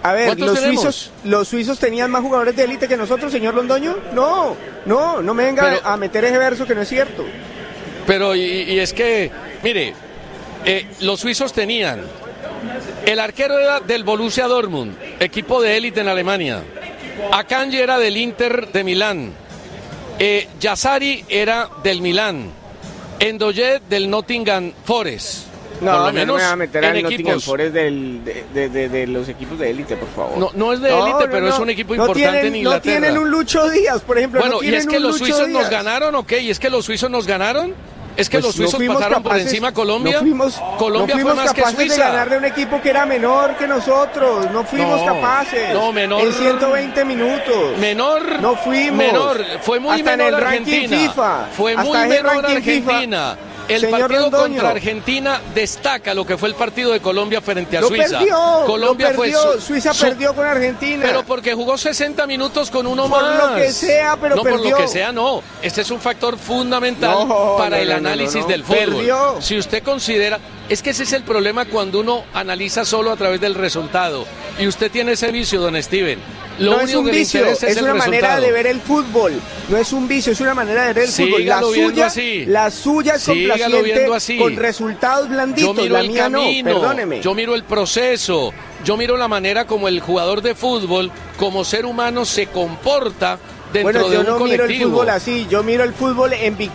A ver, ¿Cuántos tenemos? los suizos tenían más jugadores de élite que nosotros, señor Londoño. No me venga a meter ese verso que no es cierto. Pero, y es que, mire, los suizos tenían, el arquero era del Borussia Dortmund, equipo de élite en Alemania. Akanji era del Inter de Milán. Yassari era del Milán. Ndoye del Nottingham Forest. No me voy a meter al Nottingham Forest de los equipos de élite, por favor. No es de élite, pero es un equipo importante en Inglaterra. No tienen un Lucho Díaz, por ejemplo. Bueno, ¿y es que los suizos nos ganaron o qué? ¿Y es que los suizos nos ganaron? ¿Es que los suizos pasaron por encima a Colombia? Colombia fue más que Suiza. No fuimos capaces de ganarle un equipo que era menor que nosotros. No fuimos capaces. No, menor. En 120 minutos. Menor. No fuimos. Menor. Fue muy hasta menor en el Argentina. FIFA. Fue muy menor Argentina. El Señor partido Londoño contra Argentina destaca lo que fue el partido de Colombia frente a Suiza. Colombia Suiza perdió con Argentina. Pero porque jugó 60 minutos con uno por más. Por lo que sea, pero perdió. Por lo que sea, no. Este es un factor fundamental para el análisis del fútbol. Perdió. Si usted considera, es que ese es el problema cuando uno analiza solo a través del resultado. Y usted tiene ese vicio, don Steven. No es un vicio, es una manera de ver el fútbol. No es un vicio, es una manera de ver el fútbol. La suya es complaciente con resultados blanditos. Yo miro la mía camino, no, perdóneme. Yo miro el proceso, yo miro la manera como el jugador de fútbol, como ser humano, se comporta dentro de un colectivo. Yo no miro el fútbol así, yo miro el fútbol en